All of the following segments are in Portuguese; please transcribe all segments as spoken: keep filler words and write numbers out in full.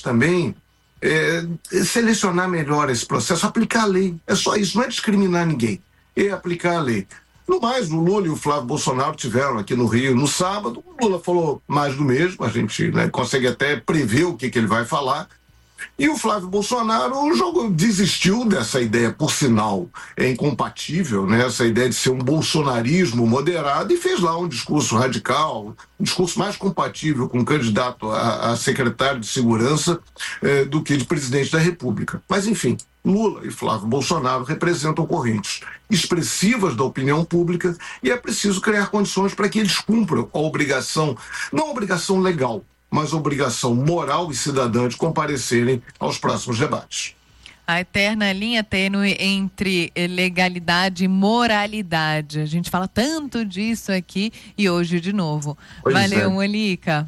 também é, selecionar melhor esse processo, aplicar a lei. É só isso, não é discriminar ninguém, é aplicar a lei. No mais, o Lula e o Flávio Bolsonaro tiveram aqui no Rio no sábado. O Lula falou mais do mesmo, a gente, né, consegue até prever o que, que ele vai falar. E o Flávio Bolsonaro jogou, desistiu dessa ideia, por sinal, é incompatível, né? Essa ideia de ser um bolsonarismo moderado, e fez lá um discurso radical, um discurso mais compatível com um candidato a, a secretário de segurança eh, do que de presidente da República. Mas, enfim, Lula e Flávio Bolsonaro representam correntes expressivas da opinião pública e é preciso criar condições para que eles cumpram a obrigação, não a obrigação legal, mas a obrigação moral e cidadã de comparecerem aos próximos debates. A eterna linha tênue entre legalidade e moralidade. A gente fala tanto disso aqui e hoje de novo. Pois Valeu, é. Molica.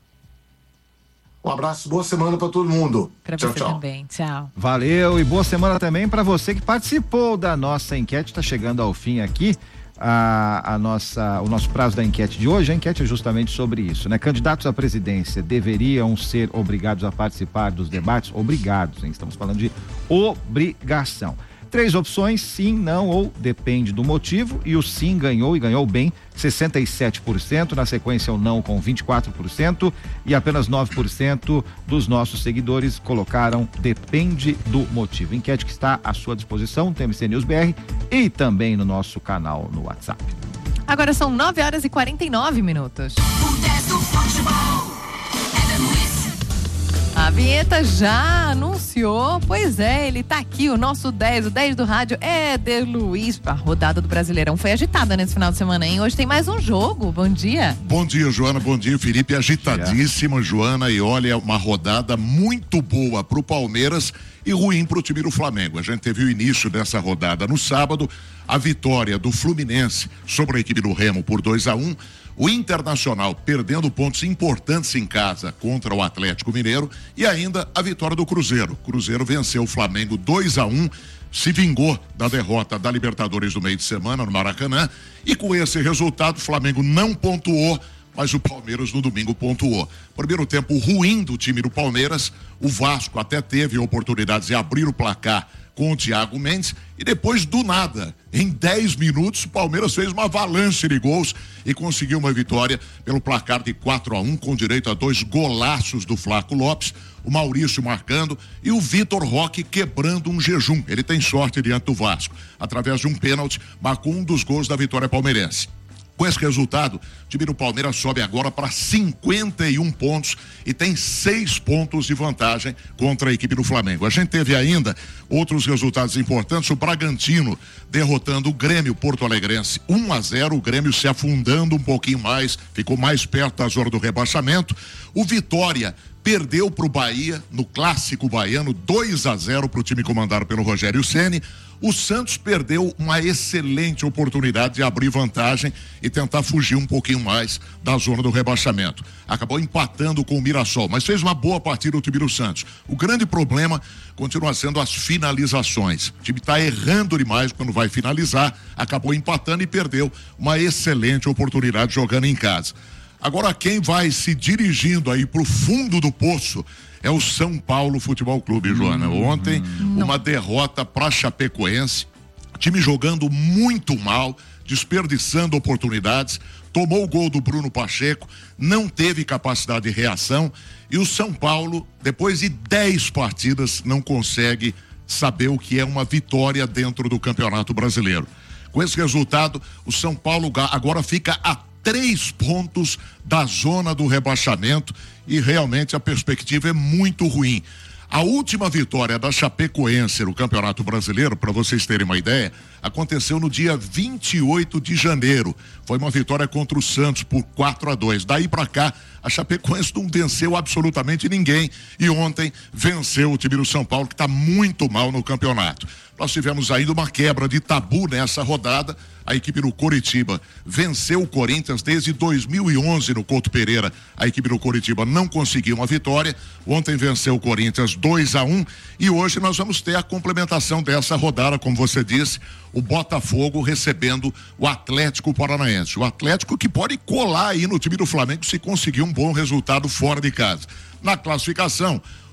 Um abraço, boa semana para todo mundo. Para você tchau. Também, tchau. Valeu e boa semana também para você que participou da nossa enquete. Está chegando ao fim aqui. A, a nossa, o nosso prazo da enquete de hoje, a enquete é justamente sobre isso, né? Candidatos à presidência deveriam ser obrigados a participar dos debates? Obrigados, hein? Estamos falando de obrigação. Três opções, sim, não ou depende do motivo, e o sim ganhou e ganhou bem, sessenta e sete por cento, na sequência o não com vinte e quatro por cento e apenas nove por cento dos nossos seguidores colocaram depende do motivo. Enquete que está à sua disposição no T M C News B R e também no nosso canal no WhatsApp. Agora são nove horas e quarenta e nove minutos. O dez do futebol é da Luiz. A vinheta já anunciou, pois é, ele tá aqui, o nosso dez, o dez do rádio, Éder Luiz. A rodada do Brasileirão foi agitada nesse final de semana, hein? Hoje tem mais um jogo, bom dia. Bom dia, Joana, bom dia, Felipe, agitadíssima, Joana, e olha, uma rodada muito boa pro Palmeiras e ruim pro time do Flamengo. A gente teve o início dessa rodada no sábado, a vitória do Fluminense sobre a equipe do Remo por dois a um, o Internacional perdendo pontos importantes em casa contra o Atlético Mineiro e ainda a vitória do Cruzeiro. Cruzeiro venceu o Flamengo dois a um, se vingou da derrota da Libertadores do meio de semana no Maracanã e com esse resultado o Flamengo não pontuou, mas o Palmeiras no domingo pontuou. Primeiro tempo ruim do time do Palmeiras, o Vasco até teve oportunidades de abrir o placar com o Thiago Mendes e depois do nada, em dez minutos, o Palmeiras fez uma avalanche de gols e conseguiu uma vitória pelo placar de quatro a um, com direito a dois golaços do Flaco Lopes, o Maurício marcando e o Vitor Roque quebrando um jejum. Ele tem sorte diante do Vasco, através de um pênalti, marcou um dos gols da vitória palmeirense. Com esse resultado, o time do Palmeiras sobe agora para cinquenta e um pontos e tem seis pontos de vantagem contra a equipe do Flamengo. A gente teve ainda outros resultados importantes, o Bragantino derrotando o Grêmio Porto-Alegrense um a zero, o Grêmio se afundando um pouquinho mais, ficou mais perto da zona do rebaixamento. O Vitória perdeu para o Bahia no clássico baiano, dois a zero para o time comandado pelo Rogério Ceni. O Santos perdeu uma excelente oportunidade de abrir vantagem e tentar fugir um pouquinho mais da zona do rebaixamento. Acabou empatando com o Mirassol, mas fez uma boa partida o time do Santos. O grande problema continua sendo as finalizações. O time está errando demais quando vai finalizar, acabou empatando e perdeu uma excelente oportunidade jogando em casa. Agora quem vai se dirigindo aí pro fundo do poço é o São Paulo Futebol Clube, Joana. Ontem, Não. uma derrota para Chapecoense, time jogando muito mal, desperdiçando oportunidades, tomou o gol do Bruno Pacheco, não teve capacidade de reação e o São Paulo, depois de dez partidas, não consegue saber o que é uma vitória dentro do Campeonato Brasileiro. Com esse resultado, o São Paulo agora fica a três pontos da zona do rebaixamento e realmente a perspectiva é muito ruim. A última vitória da Chapecoense no Campeonato Brasileiro, para vocês terem uma ideia, aconteceu no dia vinte e oito de janeiro. Foi uma vitória contra o Santos por quatro a dois. Daí para cá, a Chapecoense não venceu absolutamente ninguém e ontem venceu o time do São Paulo, que está muito mal no campeonato. Nós tivemos ainda uma quebra de tabu nessa rodada. A equipe do Coritiba venceu o Corinthians desde dois mil e onze no Couto Pereira. A equipe do Coritiba não conseguiu uma vitória. Ontem venceu o Corinthians dois a um e hoje nós vamos ter a complementação dessa rodada, como você disse, o Botafogo recebendo o Atlético Paranaense. O Atlético que pode colar aí no time do Flamengo se conseguir um bom resultado fora de casa. Na classificação,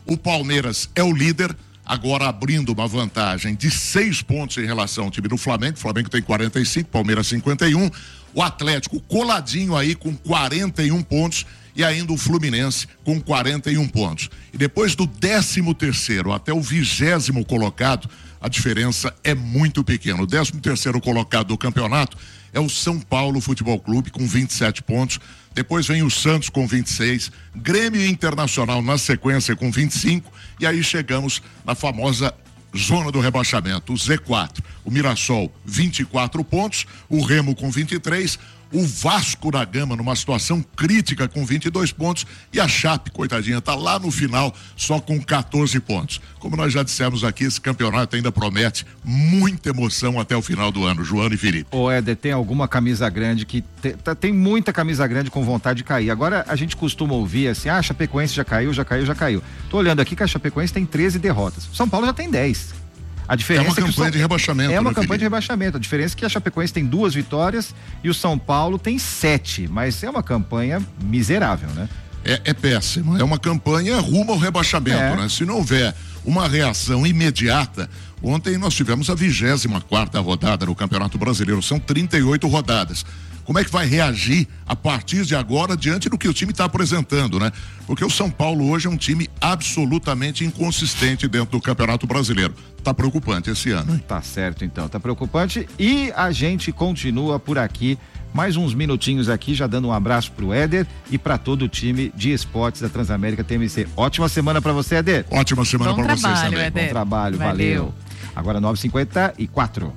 O Palmeiras é o líder, agora abrindo uma vantagem de seis pontos em relação ao time do Flamengo. O Flamengo tem quarenta e cinco, Palmeiras cinquenta e um. O Atlético coladinho aí com quarenta e um pontos e ainda o Fluminense com quarenta e um pontos. E depois do décimo terceiro até o vigésimo colocado, a diferença é muito pequena. O décimo terceiro colocado do campeonato é o São Paulo Futebol Clube com vinte e sete pontos. Depois vem o Santos com vinte e seis, Grêmio Internacional na sequência com vinte e cinco, e aí chegamos na famosa zona do rebaixamento, o Z quatro. O Mirassol, vinte e quatro pontos, o Remo com vinte e três, o Vasco da Gama numa situação crítica com vinte e dois pontos e a Chape, coitadinha, tá lá no final só com quatorze pontos. Como nós já dissemos aqui, esse campeonato ainda promete muita emoção até o final do ano, Joana e Felipe. Ô Éder, tem alguma camisa grande que te, tem muita camisa grande com vontade de cair. Agora a gente costuma ouvir assim, ah, a Chapecoense já caiu, já caiu, já caiu. Tô olhando aqui que a Chapecoense tem treze derrotas. São Paulo já tem dez. A diferença é uma é que campanha São... de rebaixamento. É uma né, campanha Felipe? de rebaixamento. A diferença é que a Chapecoense tem duas vitórias e o São Paulo tem sete. Mas é uma campanha miserável, né? É, é péssimo. É uma campanha rumo ao rebaixamento, é. né? Se não houver uma reação imediata. Ontem nós tivemos a vigésima quarta rodada no Campeonato Brasileiro. São trinta e oito rodadas. Como é que vai reagir a partir de agora diante do que o time está apresentando, né? Porque o São Paulo hoje é um time absolutamente inconsistente dentro do Campeonato Brasileiro. Tá preocupante esse ano, hein? Tá certo, então. Tá preocupante. E a gente continua por aqui. Mais uns minutinhos aqui, já dando um abraço pro Éder e para todo o time de esportes da Transamérica T M C. Ótima semana para você, Éder. Ótima semana para vocês também. Éder. Bom trabalho, valeu. valeu. Agora nove e cinquenta e quatro.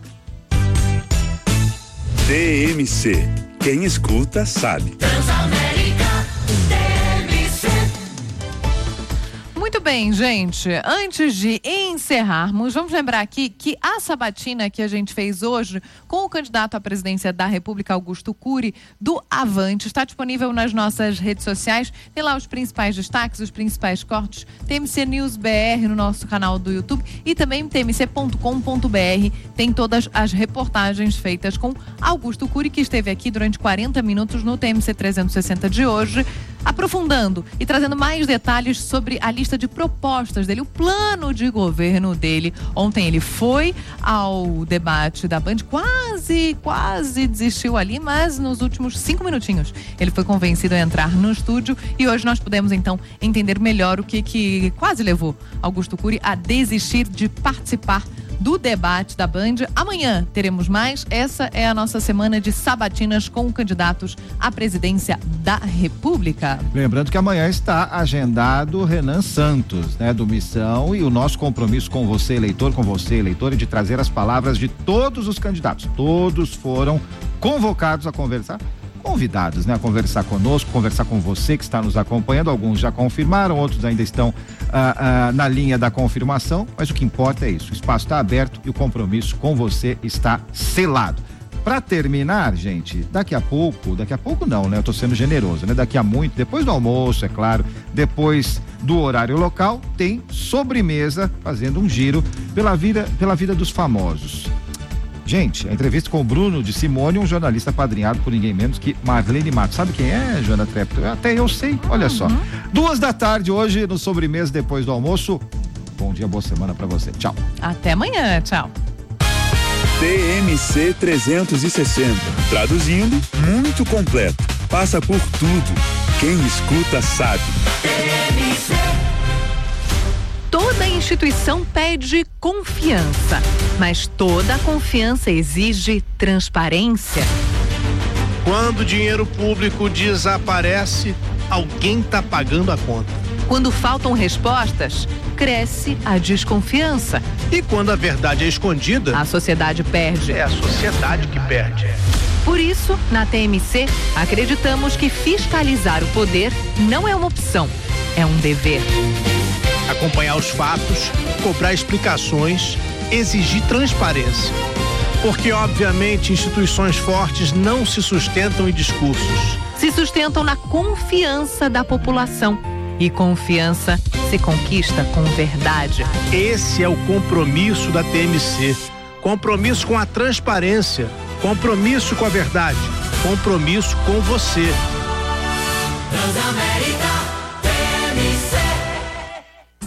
T M C. Quem escuta sabe. Transamérica T M C. Muito bem, gente. Antes de encerrarmos, vamos lembrar aqui que a sabatina que a gente fez hoje com o candidato à presidência da República, Augusto Cury, do Avante, está disponível nas nossas redes sociais. Tem lá os principais destaques, os principais cortes. T M C News B R no nosso canal do YouTube e também T M C ponto com ponto B R. Tem todas as reportagens feitas com Augusto Cury, que esteve aqui durante quarenta minutos no T M C trezentos e sessenta de hoje, aprofundando e trazendo mais detalhes sobre a lista de propostas dele, o plano de governo dele. Ontem ele foi ao debate da Band, quase, quase desistiu ali, mas nos últimos cinco minutinhos ele foi convencido a entrar no estúdio e hoje nós pudemos então entender melhor o que que quase levou Augusto Cury a desistir de participar do debate da Band. Amanhã teremos mais. Essa é a nossa semana de sabatinas com candidatos à presidência da República. Lembrando que amanhã está agendado Renan Santos, né, do Missão, e o nosso compromisso com você, eleitor, com você, eleitor, é de trazer as palavras de todos os candidatos. Todos foram convocados a conversar. Convidados, né, a conversar conosco, conversar com você que está nos acompanhando. Alguns já confirmaram, outros ainda estão ah, ah, na linha da confirmação, mas o que importa é isso, o espaço está aberto e o compromisso com você está selado. Para terminar, gente, daqui a pouco, daqui a pouco não, né, eu tô sendo generoso, né, daqui a muito, depois do almoço, é claro, depois do horário local, tem sobremesa, fazendo um giro pela vida, pela vida dos famosos. Gente, a entrevista com o Bruno de Simone, um jornalista apadrinhado por ninguém menos que Marlene Matos. Sabe quem é, Joana Trepto? Até eu sei, olha só. Uhum. Duas da tarde hoje, no sobremesa, depois do almoço. Bom dia, boa semana pra você. Tchau. Até amanhã, tchau. T M C trezentos e sessenta. Traduzindo, muito completo. Passa por tudo. Quem escuta sabe. T M C. Toda instituição pede confiança, mas toda confiança exige transparência. Quando o dinheiro público desaparece, alguém está pagando a conta. Quando faltam respostas, cresce a desconfiança. E quando a verdade é escondida, a sociedade perde. É a sociedade que perde. Por isso, na T M C, acreditamos que fiscalizar o poder não é uma opção, é um dever. Acompanhar os fatos, cobrar explicações, exigir transparência. Porque, obviamente, instituições fortes não se sustentam em discursos. Se sustentam na confiança da população. E confiança se conquista com verdade. Esse é o compromisso da T M C. Compromisso com a transparência. Compromisso com a verdade. Compromisso com você. Transamérica T M C.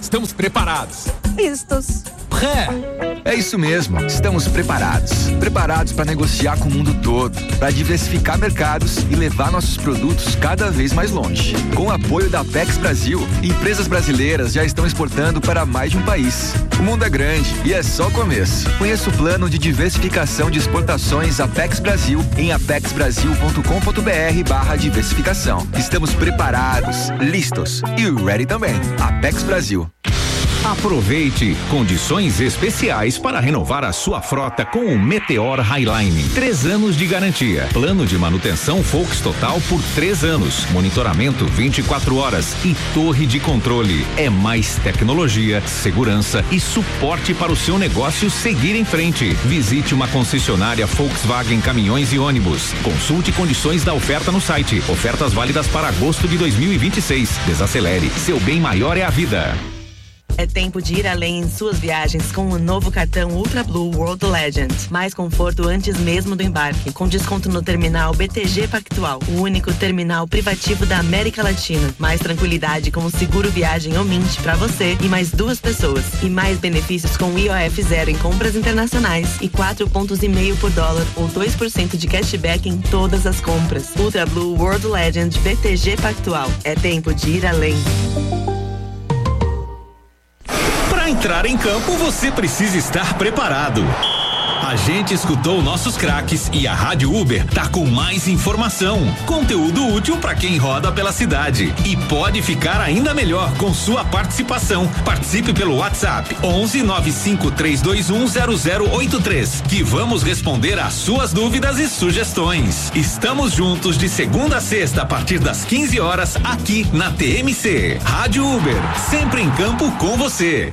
Estamos preparados. Listos. Pré. É isso mesmo, estamos preparados. Preparados para negociar com o mundo todo, para diversificar mercados e levar nossos produtos cada vez mais longe. Com o apoio da Apex Brasil, empresas brasileiras já estão exportando para mais de um país. O mundo é grande e é só o começo. Conheça o plano de diversificação de exportações Apex Brasil em apexbrasil.com.br barra diversificação. Estamos preparados, listos e ready também. Apex Brasil. Aproveite condições especiais para renovar a sua frota com o Meteor Highline. Três anos de garantia, plano de manutenção Volks Total por três anos, monitoramento vinte e quatro horas e torre de controle. É mais tecnologia, segurança e suporte para o seu negócio seguir em frente. Visite uma concessionária Volkswagen Caminhões e Ônibus. Consulte condições da oferta no site. Ofertas válidas para agosto de dois mil e vinte e seis. Desacelere, seu bem maior é a vida. É tempo de ir além em suas viagens com o novo cartão Ultra Blue World Legend. Mais conforto antes mesmo do embarque, com desconto no terminal B T G Pactual, o único terminal privativo da América Latina. Mais tranquilidade com o seguro viagem Omint para você e mais duas pessoas. E mais benefícios com I O F zero em compras internacionais e quatro pontos e meio por dólar ou dois por cento de cashback em todas as compras. Ultra Blue World Legend B T G Pactual. É tempo de ir além. Para entrar em campo, você precisa estar preparado. A gente escutou nossos craques e a Rádio Uber tá com mais informação, conteúdo útil para quem roda pela cidade e pode ficar ainda melhor com sua participação. Participe pelo WhatsApp onze nove cinco três dois um zero zero oito três, que vamos responder às suas dúvidas e sugestões. Estamos juntos de segunda a sexta a partir das quinze horas aqui na T M C. Rádio Uber, sempre em campo com você.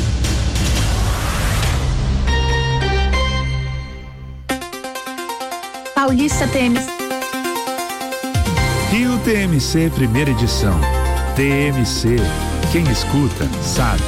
Paulista T M C. Rio T M C primeira edição. T M C, quem escuta sabe.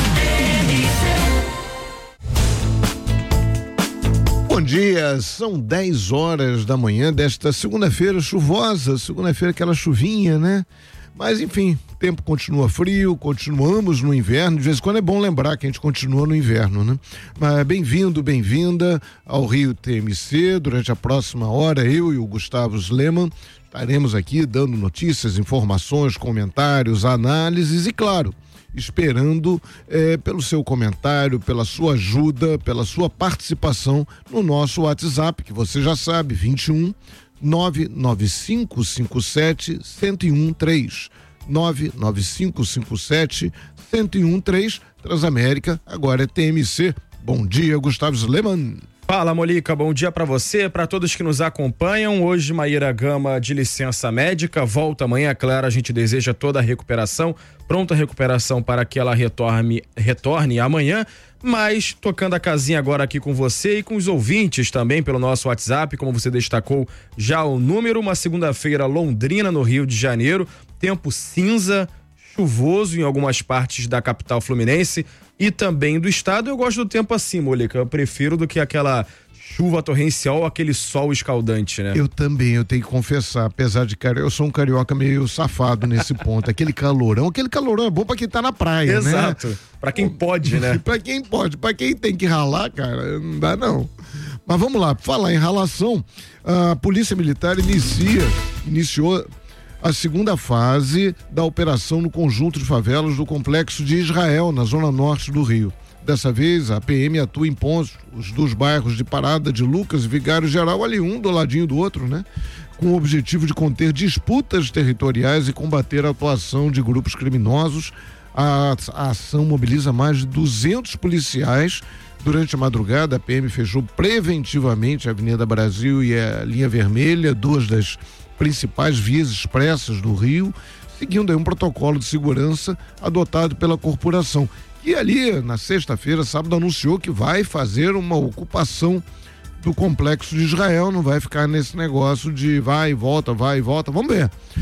Bom dia, são dez horas da manhã desta segunda-feira chuvosa, segunda-feira aquela chuvinha, né? Mas enfim, o tempo continua frio, continuamos no inverno, de vez em quando é bom lembrar que a gente continua no inverno, né? Mas bem-vindo, bem-vinda ao Rio T M C. Durante a próxima hora, eu e o Gustavo Sleman estaremos aqui dando notícias, informações, comentários, análises e, claro, esperando eh, pelo seu comentário, pela sua ajuda, pela sua participação no nosso WhatsApp, que você já sabe, vinte e um nove nove cinco cinco sete um zero um três, nove nove cinco cinco sete um zero um três, Transamérica, agora é T M C. Bom dia, Gustavo Sleman. Fala, Molica, bom dia para você, para todos que nos acompanham. Hoje, Maíra Gama de licença médica, volta amanhã, claro, a gente deseja toda a recuperação, pronta recuperação para que ela retorne, retorne amanhã, mas tocando a casinha agora aqui com você e com os ouvintes também pelo nosso WhatsApp, como você destacou já o número, uma segunda-feira londrina no Rio de Janeiro, tempo cinza, chuvoso em algumas partes da capital fluminense e também do estado. Eu gosto do tempo assim, Molica, eu prefiro do que aquela chuva torrencial ou aquele sol escaldante, né? Eu também, eu tenho que confessar, apesar de, cara, eu sou um carioca meio safado nesse ponto, aquele calorão, aquele calorão é bom pra quem tá na praia, Exato. né? Exato, pra quem pode, né? Pra quem pode, pra quem tem que ralar, cara, não dá não. Mas vamos lá, falar em ralação, a Polícia Militar inicia, iniciou a segunda fase da operação no conjunto de favelas do Complexo de Israel, na zona norte do Rio. Dessa vez, a P M atua em pontos dos bairros de Parada de Lucas e Vigário Geral, ali um do ladinho do outro, né? Com o objetivo de conter disputas territoriais e combater a atuação de grupos criminosos. A, a ação mobiliza mais de duzentos policiais. Durante a madrugada, a P M fechou preventivamente a Avenida Brasil e a Linha Vermelha, duas das principais vias expressas do Rio, seguindo aí um protocolo de segurança adotado pela corporação. E ali, na sexta-feira, sábado, anunciou que vai fazer uma ocupação do Complexo de Israel, não vai ficar nesse negócio de vai e volta, vai e volta, vamos ver.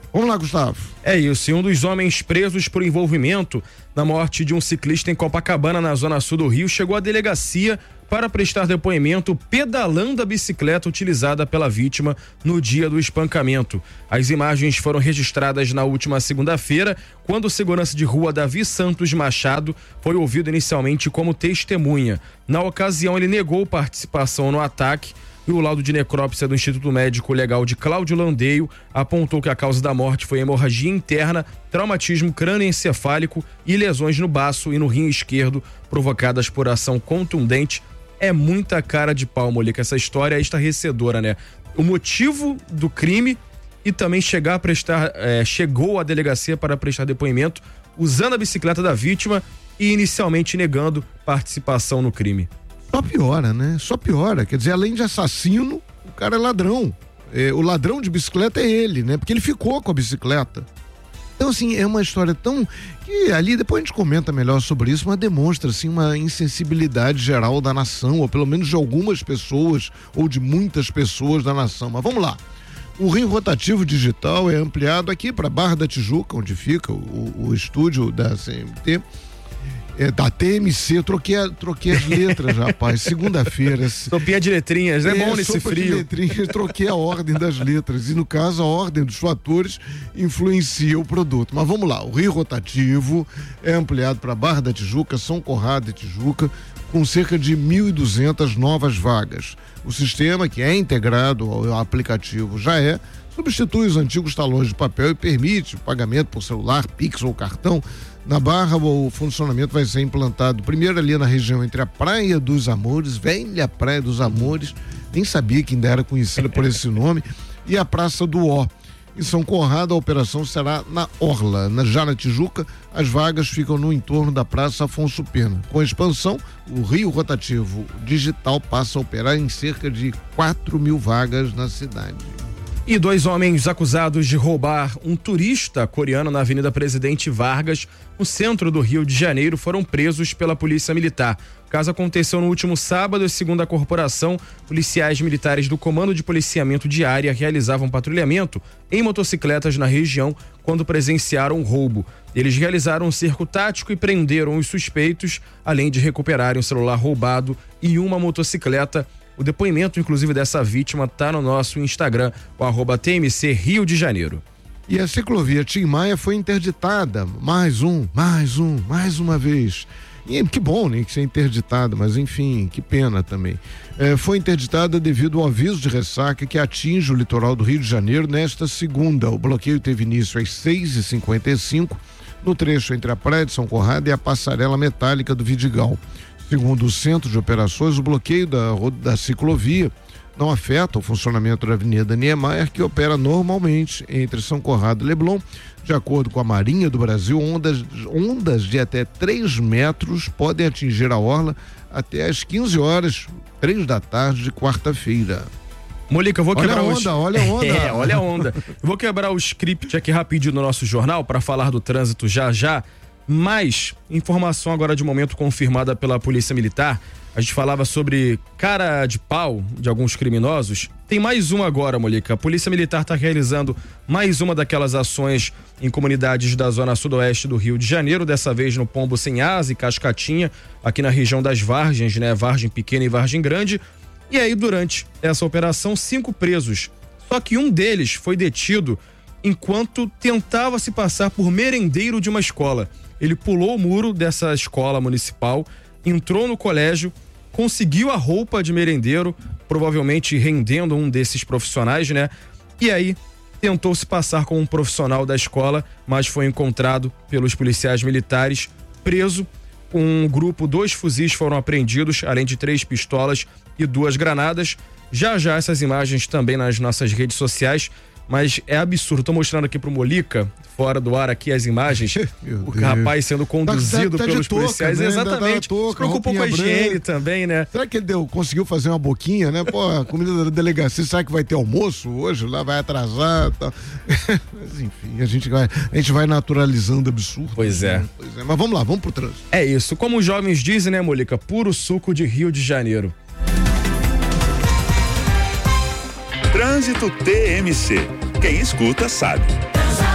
Vamos lá, Gustavo. É isso, e um dos homens presos por envolvimento na morte de um ciclista em Copacabana, na zona sul do Rio, chegou à delegacia para prestar depoimento pedalando a bicicleta utilizada pela vítima no dia do espancamento. As imagens foram registradas na última segunda-feira, quando o segurança de rua Davi Santos Machado foi ouvido inicialmente como testemunha. Na ocasião, ele negou participação no ataque e o laudo de necrópsia do Instituto Médico Legal de Cláudio Landeio apontou que a causa da morte foi hemorragia interna, traumatismo crânioencefálico e lesões no baço e no rim esquerdo provocadas por ação contundente. É muita cara de pau, Molica. Essa história é estarrecedora, né? O motivo do crime e também chegar a prestar, é, chegou à delegacia para prestar depoimento usando a bicicleta da vítima e inicialmente negando participação no crime. Só piora, né? Só piora. Quer dizer, além de assassino, o cara é ladrão. É, o ladrão de bicicleta é ele, né? Porque ele ficou com a bicicleta. Então, assim, é uma história tão... que ali, depois a gente comenta melhor sobre isso, mas demonstra, assim, uma insensibilidade geral da nação, ou pelo menos de algumas pessoas, ou de muitas pessoas da nação. Mas vamos lá. O Rio Rotativo Digital é ampliado aqui para Barra da Tijuca, onde fica o, o estúdio da C M T. É, da T M C, eu troquei, troquei as letras, rapaz, segunda-feira. Sopinha de letrinhas, é, é bom nesse frio. De letrinhas, troquei a ordem das letras, e no caso a ordem dos fatores influencia o produto. Mas vamos lá, o Rio Rotativo é ampliado para Barra da Tijuca, São Conrado e Tijuca, com cerca de mil e duzentas novas vagas. O sistema, que é integrado ao aplicativo Já É, substitui os antigos talões de papel e permite o pagamento por celular, Pix ou cartão. Na Barra, o funcionamento vai ser implantado primeiro ali na região entre a Praia dos Amores, velha Praia dos Amores, nem sabia que ainda era conhecida por esse nome, e a Praça do Ó. Em São Conrado, a operação será na Orla. Na, já na Tijuca, as vagas ficam no entorno da Praça Afonso Pena. Com a expansão, o Rio Rotativo Digital passa a operar em cerca de quatro mil vagas na cidade. E dois homens acusados de roubar um turista coreano na Avenida Presidente Vargas, no centro do Rio de Janeiro, foram presos pela Polícia Militar. O caso aconteceu no último sábado e, segundo a corporação, policiais militares do Comando de Policiamento de Área realizavam patrulhamento em motocicletas na região quando presenciaram o roubo. Eles realizaram um cerco tático e prenderam os suspeitos, além de recuperarem um celular roubado e uma motocicleta. O depoimento, inclusive, dessa vítima está no nosso Instagram, o arroba T M C Rio de Janeiro. E a ciclovia Tim Maia foi interditada. Mais um, mais um, mais uma vez. E que bom, né, que ser interditada, mas enfim, que pena também. É, foi interditada devido ao aviso de ressaca que atinge o litoral do Rio de Janeiro nesta segunda. O bloqueio teve início às seis e cinquenta e cinco, no trecho entre a Praia de São Conrado e a passarela metálica do Vidigal. Segundo o Centro de Operações, o bloqueio da, da ciclovia não afeta o funcionamento da Avenida Niemeyer, que opera normalmente entre São Conrado e Leblon. De acordo com a Marinha do Brasil, ondas, ondas de até três metros podem atingir a orla até às quinze horas, três da tarde de quarta-feira. Molica, eu vou quebrar olha a onda, os... olha a onda. É, olha a onda. Eu vou quebrar o script aqui rapidinho no nosso jornal para falar do trânsito já já. Mas, informação agora de momento confirmada pela Polícia Militar, a gente falava sobre cara de pau de alguns criminosos. Tem mais uma agora, Molica. A Polícia Militar está realizando mais uma daquelas ações em comunidades da zona sudoeste do Rio de Janeiro, dessa vez no Pombo Sem Asa e Cascatinha, aqui na região das Vargens, né? Vargem Pequena e Vargem Grande. E aí, durante essa operação, cinco presos. Só que um deles foi detido enquanto tentava se passar por merendeiro de uma escola. Ele pulou o muro dessa escola municipal, entrou no colégio, conseguiu a roupa de merendeiro, provavelmente rendendo um desses profissionais, né? E aí tentou se passar como um profissional da escola, mas foi encontrado pelos policiais militares, preso. Com um grupo, dois fuzis foram apreendidos, além de três pistolas e duas granadas. Já já essas imagens também nas nossas redes sociais. Mas é absurdo, tô mostrando aqui pro Molica, fora do ar aqui as imagens, o rapaz sendo conduzido tá, tá, tá pelos touca, policiais, né? Exatamente, touca, se preocupou com a higiene branca. Também, né? Será que ele deu, conseguiu fazer uma boquinha, né? Pô, a comida da delegacia, será que vai ter almoço hoje? Lá vai atrasar, tá? Mas enfim, a gente vai, a gente vai naturalizando absurdo. Pois é. Né? Pois é. Mas vamos lá, vamos pro trânsito. É isso, como os jovens dizem, né, Molica? Puro suco de Rio de Janeiro. Trânsito T M C. Quem escuta sabe.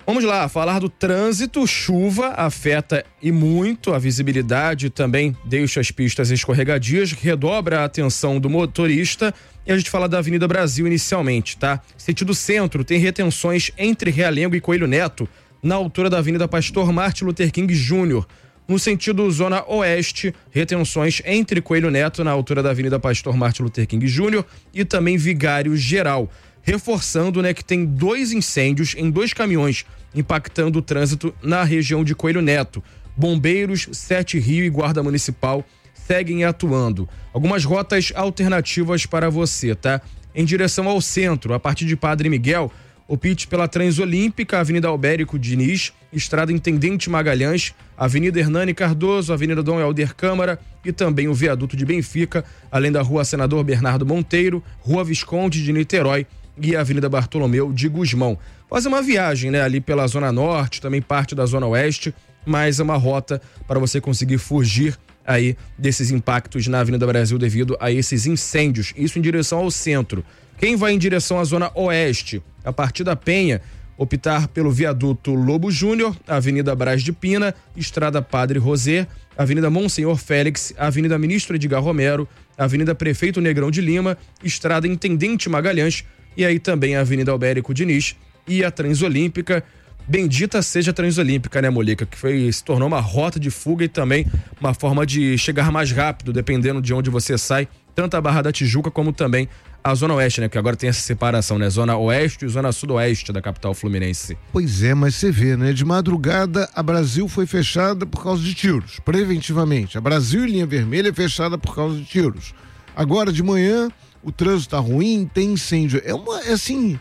Vamos lá, falar do trânsito. Chuva afeta e muito a visibilidade, também deixa as pistas escorregadias, redobra a atenção do motorista. E a gente fala da Avenida Brasil inicialmente, tá? Sentido centro, tem retenções entre Realengo e Coelho Neto, na altura da Avenida Pastor Martin Luther King Júnior No sentido zona oeste, retenções entre Coelho Neto, na altura da Avenida Pastor Martin Luther King Júnior e também Vigário Geral. Reforçando, né, que tem dois incêndios em dois caminhões impactando o trânsito na região de Coelho Neto. Bombeiros, Sete Rio e Guarda Municipal seguem atuando. Algumas rotas alternativas para você, tá? Em direção ao centro, a partir de Padre Miguel, opte pela Transolímpica, Avenida Albérico Diniz, Estrada Intendente Magalhães, Avenida Hernani Cardoso, Avenida Dom Helder Câmara e também o Viaduto de Benfica, além da Rua Senador Bernardo Monteiro, Rua Visconde de Niterói e a Avenida Bartolomeu de Gusmão. Fazer uma viagem, né, ali pela Zona Norte, também parte da Zona Oeste, mas é uma rota para você conseguir fugir aí desses impactos na Avenida Brasil devido a esses incêndios, isso em direção ao centro. Quem vai em direção à Zona Oeste, a partir da Penha, optar pelo Viaduto Lobo Júnior, Avenida Brás de Pina, Estrada Padre Rosé, Avenida Monsenhor Félix, Avenida Ministro Edgar Romero, Avenida Prefeito Negrão de Lima, Estrada Intendente Magalhães e aí também a Avenida Albérico Diniz e a Transolímpica. Bendita seja a Transolímpica, né, Molica? Que foi, se tornou uma rota de fuga e também uma forma de chegar mais rápido, dependendo de onde você sai, tanto a Barra da Tijuca como também a Zona Oeste, né? Que agora tem essa separação, né? Zona Oeste e Zona Sudoeste da capital fluminense. Pois é, mas você vê, né? De madrugada, a Brasil foi fechada por causa de tiros, preventivamente. A Brasil e Linha Vermelha é fechada por causa de tiros. Agora, de manhã, o trânsito tá ruim, tem incêndio. É uma, é assim...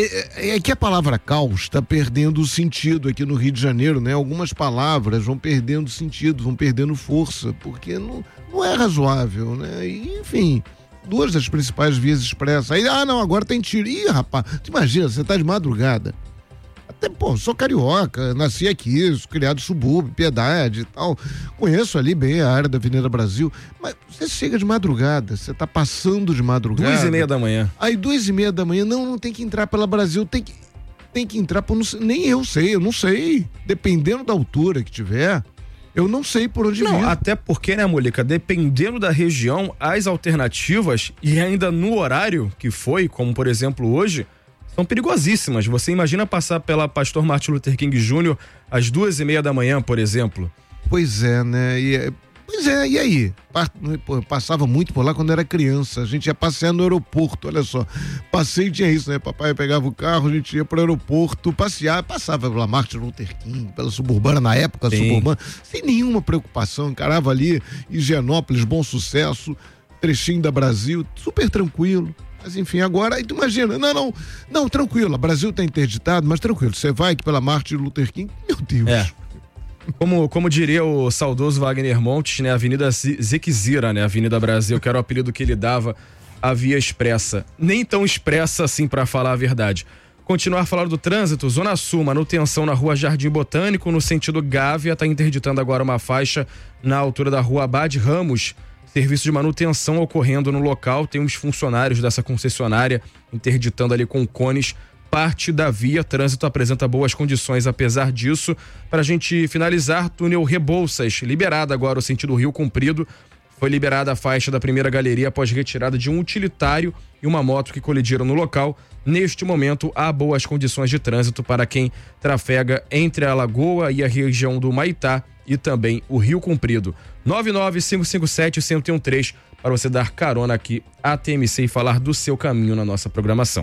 É, é que a palavra caos está perdendo o sentido aqui no Rio de Janeiro, né? Algumas palavras vão perdendo sentido, vão perdendo força, porque não, não é razoável, né? E, enfim, duas das principais vias expressas. Aí, ah, não, agora tem tiro. Ih, rapaz, tu imagina, você tá de madrugada. Até, pô, sou carioca, nasci aqui, sou criado subúrbio, Piedade e tal. Conheço ali bem a área da Avenida Brasil, mas você chega de madrugada, você tá passando de madrugada. Duas e meia da manhã. Aí, duas e meia da manhã, não, não tem que entrar pela Brasil, tem que, tem que entrar por, não sei, nem eu sei, eu não sei. Dependendo da altura que tiver, eu não sei por onde vir. Não, até porque, né, Molica, dependendo da região, as alternativas, e ainda no horário que foi, como por exemplo hoje, são perigosíssimas. Você imagina passar pela Pastor Martin Luther King Júnior às duas e meia da manhã, por exemplo? Pois é, né? E, pois é, e aí? Eu passava muito por lá quando era criança. A gente ia passear no aeroporto, olha só. Passeio tinha isso, né? Papai pegava o carro, a gente ia pro aeroporto passear, passava pela Martin Luther King, pela Suburbana, na época, Sim. Suburbana, sem nenhuma preocupação. Encarava ali Higienópolis, Bom Sucesso, trechinho da Brasil, super tranquilo. Mas enfim, agora, aí tu imagina, não, não, não, tranquilo, o Brasil tá interditado, mas tranquilo, você vai aqui pela Martin Luther King, meu Deus. É. Como, como diria o saudoso Wagner Montes, né, Avenida Zequizira, né, Avenida Brasil, que era o apelido que ele dava à Via Expressa. Nem tão expressa assim, pra falar a verdade. Continuar falando do trânsito, Zona Sul, manutenção na Rua Jardim Botânico, no sentido Gávea, tá interditando agora uma faixa na altura da Rua Abade Ramos. Serviço de manutenção ocorrendo no local, tem uns funcionários dessa concessionária interditando ali com cones parte da via. Trânsito apresenta boas condições apesar disso. Para a gente finalizar, túnel Rebouças, liberado agora o sentido Rio Comprido. Foi liberada a faixa da primeira galeria após retirada de um utilitário e uma moto que colidiram no local. Neste momento, há boas condições de trânsito para quem trafega entre a Lagoa e a região do Maitá e também o Rio Comprido. nove nove cinco cinco sete, um zero um três para você dar carona aqui à T M C e falar do seu caminho na nossa programação.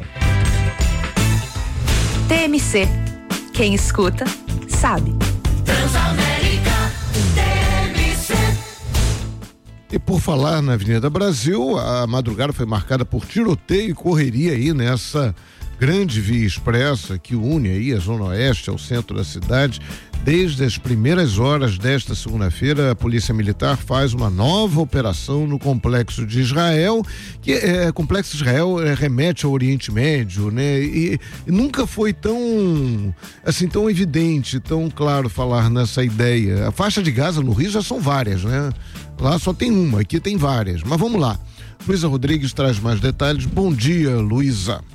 T M C. Quem escuta, sabe. Transamérica, T M C. E por falar na Avenida Brasil, a madrugada foi marcada por tiroteio e correria aí nessa grande via expressa que une aí a Zona Oeste ao centro da cidade. Desde as primeiras horas desta segunda-feira, a Polícia Militar faz uma nova operação no Complexo de Israel, que é, Complexo de Israel é, remete ao Oriente Médio, né? E, e nunca foi tão, assim, tão evidente, tão claro falar nessa ideia. A faixa de Gaza no Rio já são várias, né? Lá só tem uma, aqui tem várias. Mas vamos lá. Luísa Rodrigues traz mais detalhes. Bom dia, Luísa.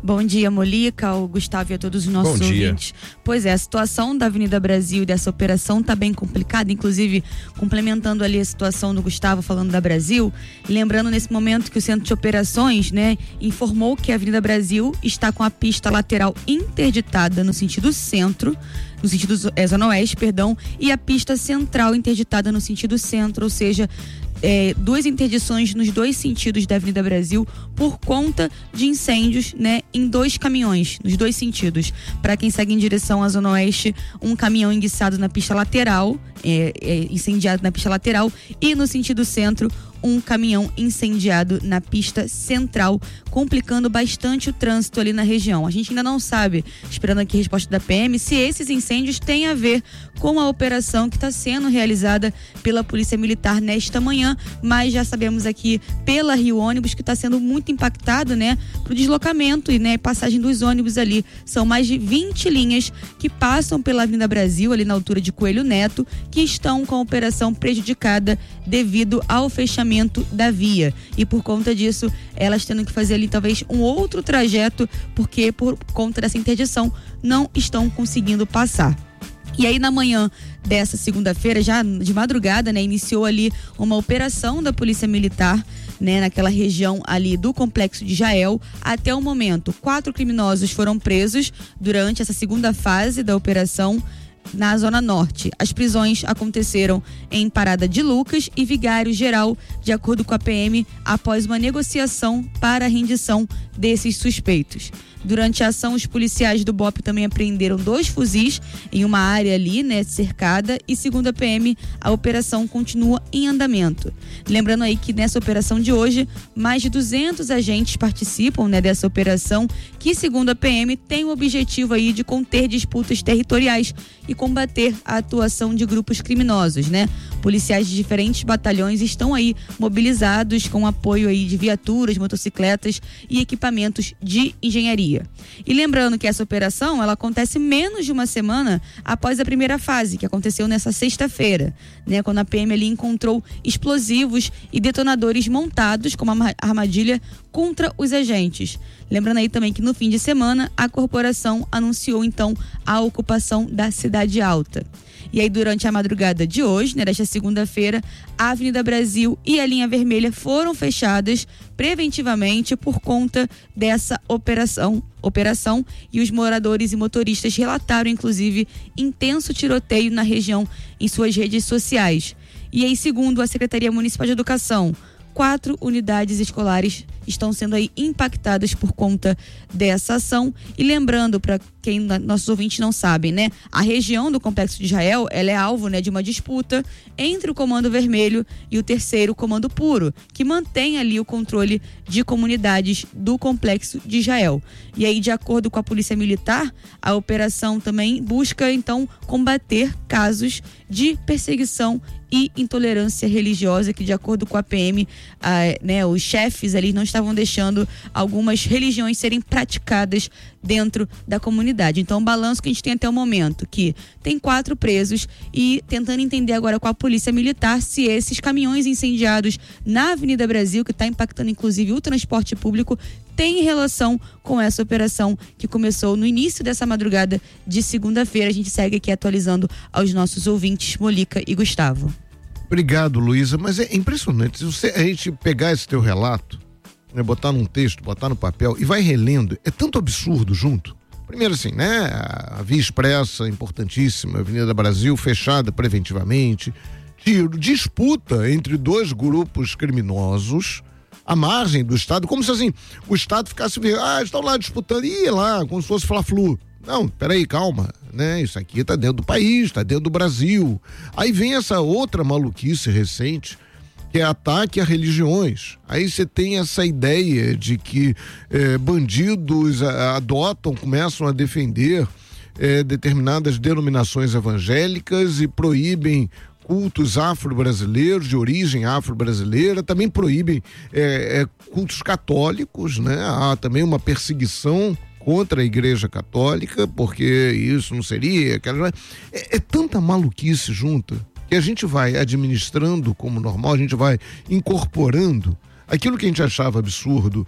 Bom dia, Molica, o Gustavo e a todos os nossos Bom dia. ouvintes. Pois é, a situação da Avenida Brasil e dessa operação está bem complicada, inclusive complementando ali a situação do Gustavo falando da Brasil, lembrando nesse momento que o Centro de Operações, né, informou que a Avenida Brasil está com a pista lateral interditada no sentido centro, no sentido é, zona oeste, perdão, e a pista central interditada no sentido centro, ou seja, É, duas interdições nos dois sentidos da Avenida Brasil por conta de incêndios, né, em dois caminhões, nos dois sentidos. Para quem segue em direção à Zona Oeste, um caminhão enguiçado na pista lateral, é, é, incendiado na pista lateral, e no sentido centro, um caminhão incendiado na pista central, complicando bastante o trânsito ali na região. A gente ainda não sabe, esperando aqui a resposta da P M, se esses incêndios têm a ver com a operação que está sendo realizada pela Polícia Militar nesta manhã, mas já sabemos aqui pela Rio Ônibus que está sendo muito impactado, né, pro deslocamento e, né, passagem dos ônibus ali. São mais de vinte linhas que passam pela Avenida Brasil, ali na altura de Coelho Neto, que estão com a operação prejudicada devido ao fechamento da via, e por conta disso elas tendo que fazer ali talvez um outro trajeto, porque por conta dessa interdição não estão conseguindo passar. E aí na manhã dessa segunda-feira, já de madrugada, né, iniciou ali uma operação da Polícia Militar, né, naquela região ali do Complexo de Jael. Até o momento, quatro criminosos foram presos durante essa segunda fase da operação na Zona Norte. As prisões aconteceram em Parada de Lucas e Vigário Geral, de acordo com a P M, após uma negociação para a rendição desses suspeitos. Durante a ação, os policiais do B O P também apreenderam dois fuzis em uma área ali, né, cercada, e segundo a P M, a operação continua em andamento. Lembrando aí que nessa operação de hoje, mais de duzentos agentes participam, né, dessa operação, que segundo a P M tem o objetivo aí de conter disputas territoriais e combater a atuação de grupos criminosos, né? Policiais de diferentes batalhões estão aí mobilizados com apoio aí de viaturas, motocicletas e equipamentos de engenharia. E lembrando que essa operação, ela acontece menos de uma semana após a primeira fase, que aconteceu nessa sexta-feira, né, quando a P M ali encontrou explosivos e detonadores montados como uma armadilha contra os agentes. Lembrando aí também que no fim de semana a corporação anunciou então a ocupação da Cidade Alta. E aí durante a madrugada de hoje, né, desta segunda-feira, a Avenida Brasil e a linha vermelha foram fechadas preventivamente por conta dessa operação, operação e os moradores e motoristas relataram inclusive intenso tiroteio na região em suas redes sociais. E aí, segundo a Secretaria Municipal de Educação, quatro unidades escolares estão sendo aí impactadas por conta dessa ação. E lembrando, para quem nossos ouvintes não sabem, né, a região do Complexo de Jael, ela é alvo, né, de uma disputa entre o Comando Vermelho e o terceiro Comando Puro, que mantém ali o controle de comunidades do Complexo de Jael. E aí, de acordo com a Polícia Militar, a operação também busca então combater casos de perseguição e intolerância religiosa, que de acordo com a P M, ah, né, os chefes ali não estavam deixando algumas religiões serem praticadas dentro da comunidade. Então, o balanço que a gente tem até o momento, que tem quatro presos, e tentando entender agora com a Polícia Militar se esses caminhões incendiados na Avenida Brasil, que está impactando inclusive o transporte público, tem relação com essa operação que começou no início dessa madrugada de segunda-feira. A gente segue aqui atualizando aos nossos ouvintes, Molica e Gustavo. Obrigado, Luísa, mas é impressionante, se você, a gente pegar esse teu relato, né, botar num texto, botar no papel e vai relendo, é tanto absurdo junto. Primeiro assim, né, a via expressa, importantíssima, Avenida Brasil fechada preventivamente, tiro, disputa entre dois grupos criminosos à margem do Estado, como se assim, o Estado ficasse, ah, estão lá disputando, e lá, como se fosse Fla-Flu. Não, peraí, calma, né? Isso aqui tá dentro do país, tá dentro do Brasil. Aí vem essa outra maluquice recente, que é ataque a religiões. Aí você tem essa ideia de que eh, bandidos a, adotam, começam a defender eh, determinadas denominações evangélicas e proíbem cultos afro-brasileiros, de origem afro-brasileira, também proíbem eh, eh, cultos católicos, né? Há também uma perseguição contra a Igreja Católica, porque isso não seria aquela... é, é tanta maluquice junta que a gente vai administrando como normal, a gente vai incorporando aquilo que a gente achava absurdo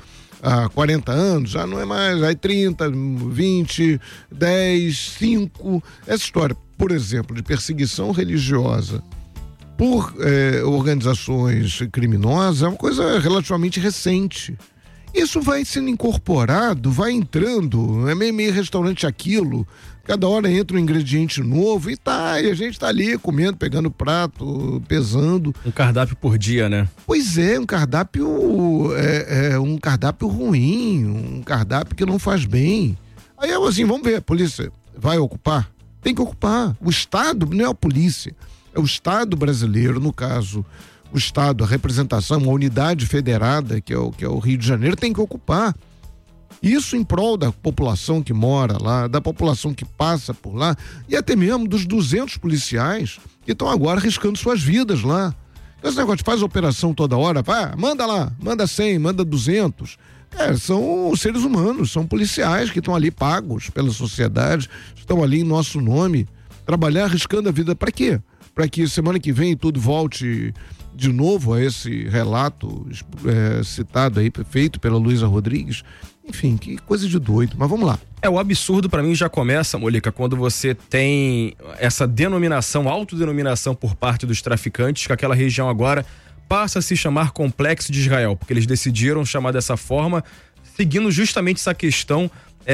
há quarenta anos, já não é mais, aí trinta, vinte, dez, cinco, essa história, por exemplo, de perseguição religiosa por eh, organizações criminosas é uma coisa relativamente recente. Isso vai sendo incorporado, vai entrando, é meio, meio restaurante aquilo, cada hora entra um ingrediente novo e tá, e a gente tá ali comendo, pegando prato, pesando. Um cardápio por dia, né? Pois é, um cardápio, é, é um cardápio ruim, um cardápio que não faz bem. Aí eu assim, vamos ver, a polícia vai ocupar? Tem que ocupar. O Estado não é a polícia, é o Estado brasileiro, no caso, o Estado, a representação, uma unidade federada, que é o, que é o Rio de Janeiro, tem que ocupar. Isso em prol da população que mora lá, da população que passa por lá, e até mesmo dos duzentos policiais que estão agora arriscando suas vidas lá. Esse negócio de faz operação toda hora, vai, manda lá, manda cem, manda duzentos. É, são seres humanos, são policiais que estão ali pagos pela sociedade, estão ali em nosso nome, trabalhar arriscando a vida para quê? Para que semana que vem tudo volte de novo a esse relato é, citado aí, feito pela Luísa Rodrigues. Enfim, que coisa de doido, mas vamos lá. É, o absurdo pra mim já começa, Molica, quando você tem essa denominação, autodenominação por parte dos traficantes, que aquela região agora passa a se chamar Complexo de Israel, porque eles decidiram chamar dessa forma, seguindo justamente essa questão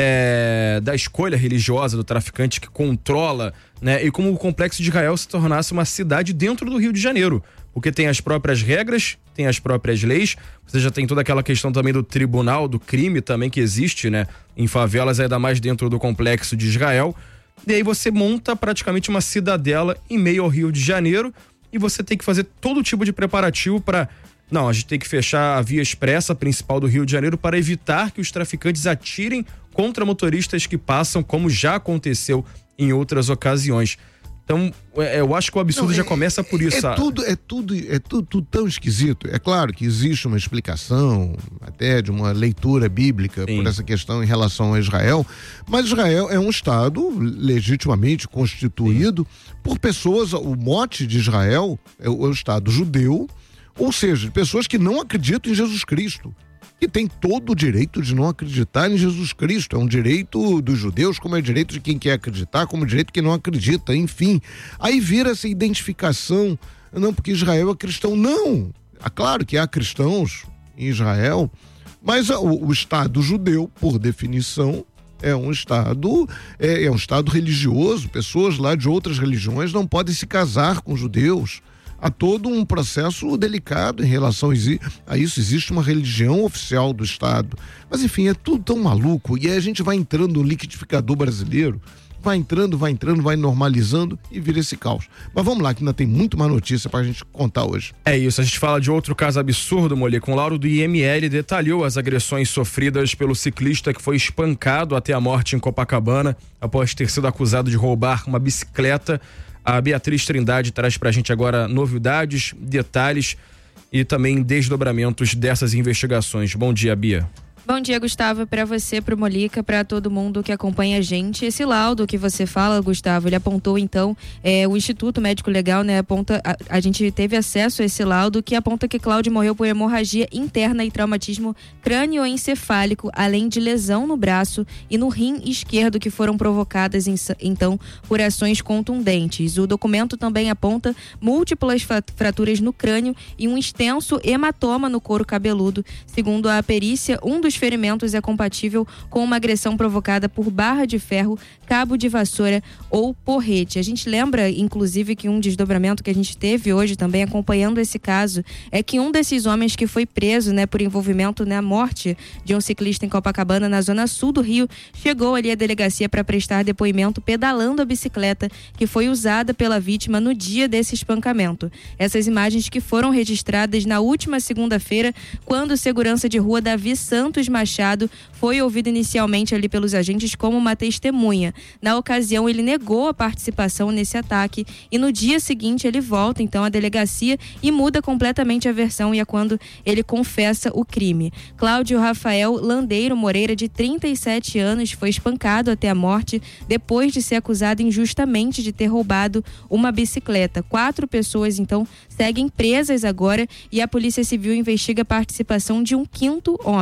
é, da escolha religiosa do traficante que controla, né? E como o Complexo de Israel se tornasse uma cidade dentro do Rio de Janeiro, porque tem as próprias regras, tem as próprias leis, você já tem toda aquela questão também do tribunal, do crime também que existe, né? Em favelas, ainda mais dentro do Complexo de Israel. E aí você monta praticamente uma cidadela em meio ao Rio de Janeiro e você tem que fazer todo tipo de preparativo para... Não, a gente tem que fechar a via expressa principal do Rio de Janeiro para evitar que os traficantes atirem contra motoristas que passam, como já aconteceu em outras ocasiões. Então, eu acho que o absurdo Não, é, já começa por isso. É tudo, é tudo, é tudo, tudo tão esquisito. É claro que existe uma explicação, até de uma leitura bíblica, Sim. por essa questão em relação a Israel, mas Israel é um Estado legitimamente constituído Sim. por pessoas, o mote de Israel é o, é o Estado judeu, ou seja, de pessoas que não acreditam em Jesus Cristo. Que tem todo o direito de não acreditar em Jesus Cristo. É um direito dos judeus, como é direito de quem quer acreditar, como direito de quem não acredita, enfim. Aí vira essa identificação, não porque Israel é cristão, não. É claro que há cristãos em Israel, mas o, o Estado judeu, por definição, é um Estado, é, é um Estado religioso. Pessoas lá de outras religiões não podem se casar com judeus. Há todo um processo delicado em relação a isso. Existe uma religião oficial do Estado. Mas, enfim, é tudo tão maluco. E aí a gente vai entrando no liquidificador brasileiro, vai entrando, vai entrando, vai normalizando e vira esse caos. Mas vamos lá, que ainda tem muito mais notícia pra gente contar hoje. É isso, a gente fala de outro caso absurdo, Molê, com o Lauro do I M L detalhou as agressões sofridas pelo ciclista que foi espancado até a morte em Copacabana após ter sido acusado de roubar uma bicicleta. A Beatriz Trindade traz pra gente agora novidades, detalhes e também desdobramentos dessas investigações. Bom dia, Bia. Bom dia, Gustavo, para você, para o Molica, para todo mundo que acompanha a gente. Esse laudo que você fala, Gustavo, ele apontou então, é, o Instituto Médico Legal, né, aponta, a, a gente teve acesso a esse laudo que aponta que Cláudio morreu por hemorragia interna e traumatismo crânioencefálico, além de lesão no braço e no rim esquerdo que foram provocadas em, então por ações contundentes. O documento também aponta múltiplas fraturas no crânio e um extenso hematoma no couro cabeludo. Segundo a perícia, um dos ferimentos é compatível com uma agressão provocada por barra de ferro, cabo de vassoura ou porrete. A gente lembra, inclusive, que um desdobramento que a gente teve hoje também acompanhando esse caso é que um desses homens que foi preso, né, por envolvimento na morte de um ciclista em Copacabana, na zona sul do Rio, chegou ali à delegacia para prestar depoimento pedalando a bicicleta que foi usada pela vítima no dia desse espancamento. Essas imagens que foram registradas na última segunda-feira, quando o segurança de rua Davi Santos Machado foi ouvido inicialmente ali pelos agentes como uma testemunha. Na ocasião, ele negou a participação nesse ataque e no dia seguinte ele volta então à delegacia e muda completamente a versão, e é quando ele confessa o crime. Cláudio Rafael Landeiro Moreira, de trinta e sete anos, foi espancado até a morte depois de ser acusado injustamente de ter roubado uma bicicleta. Quatro pessoas então seguem presas agora e a Polícia Civil investiga a participação de um quinto homem.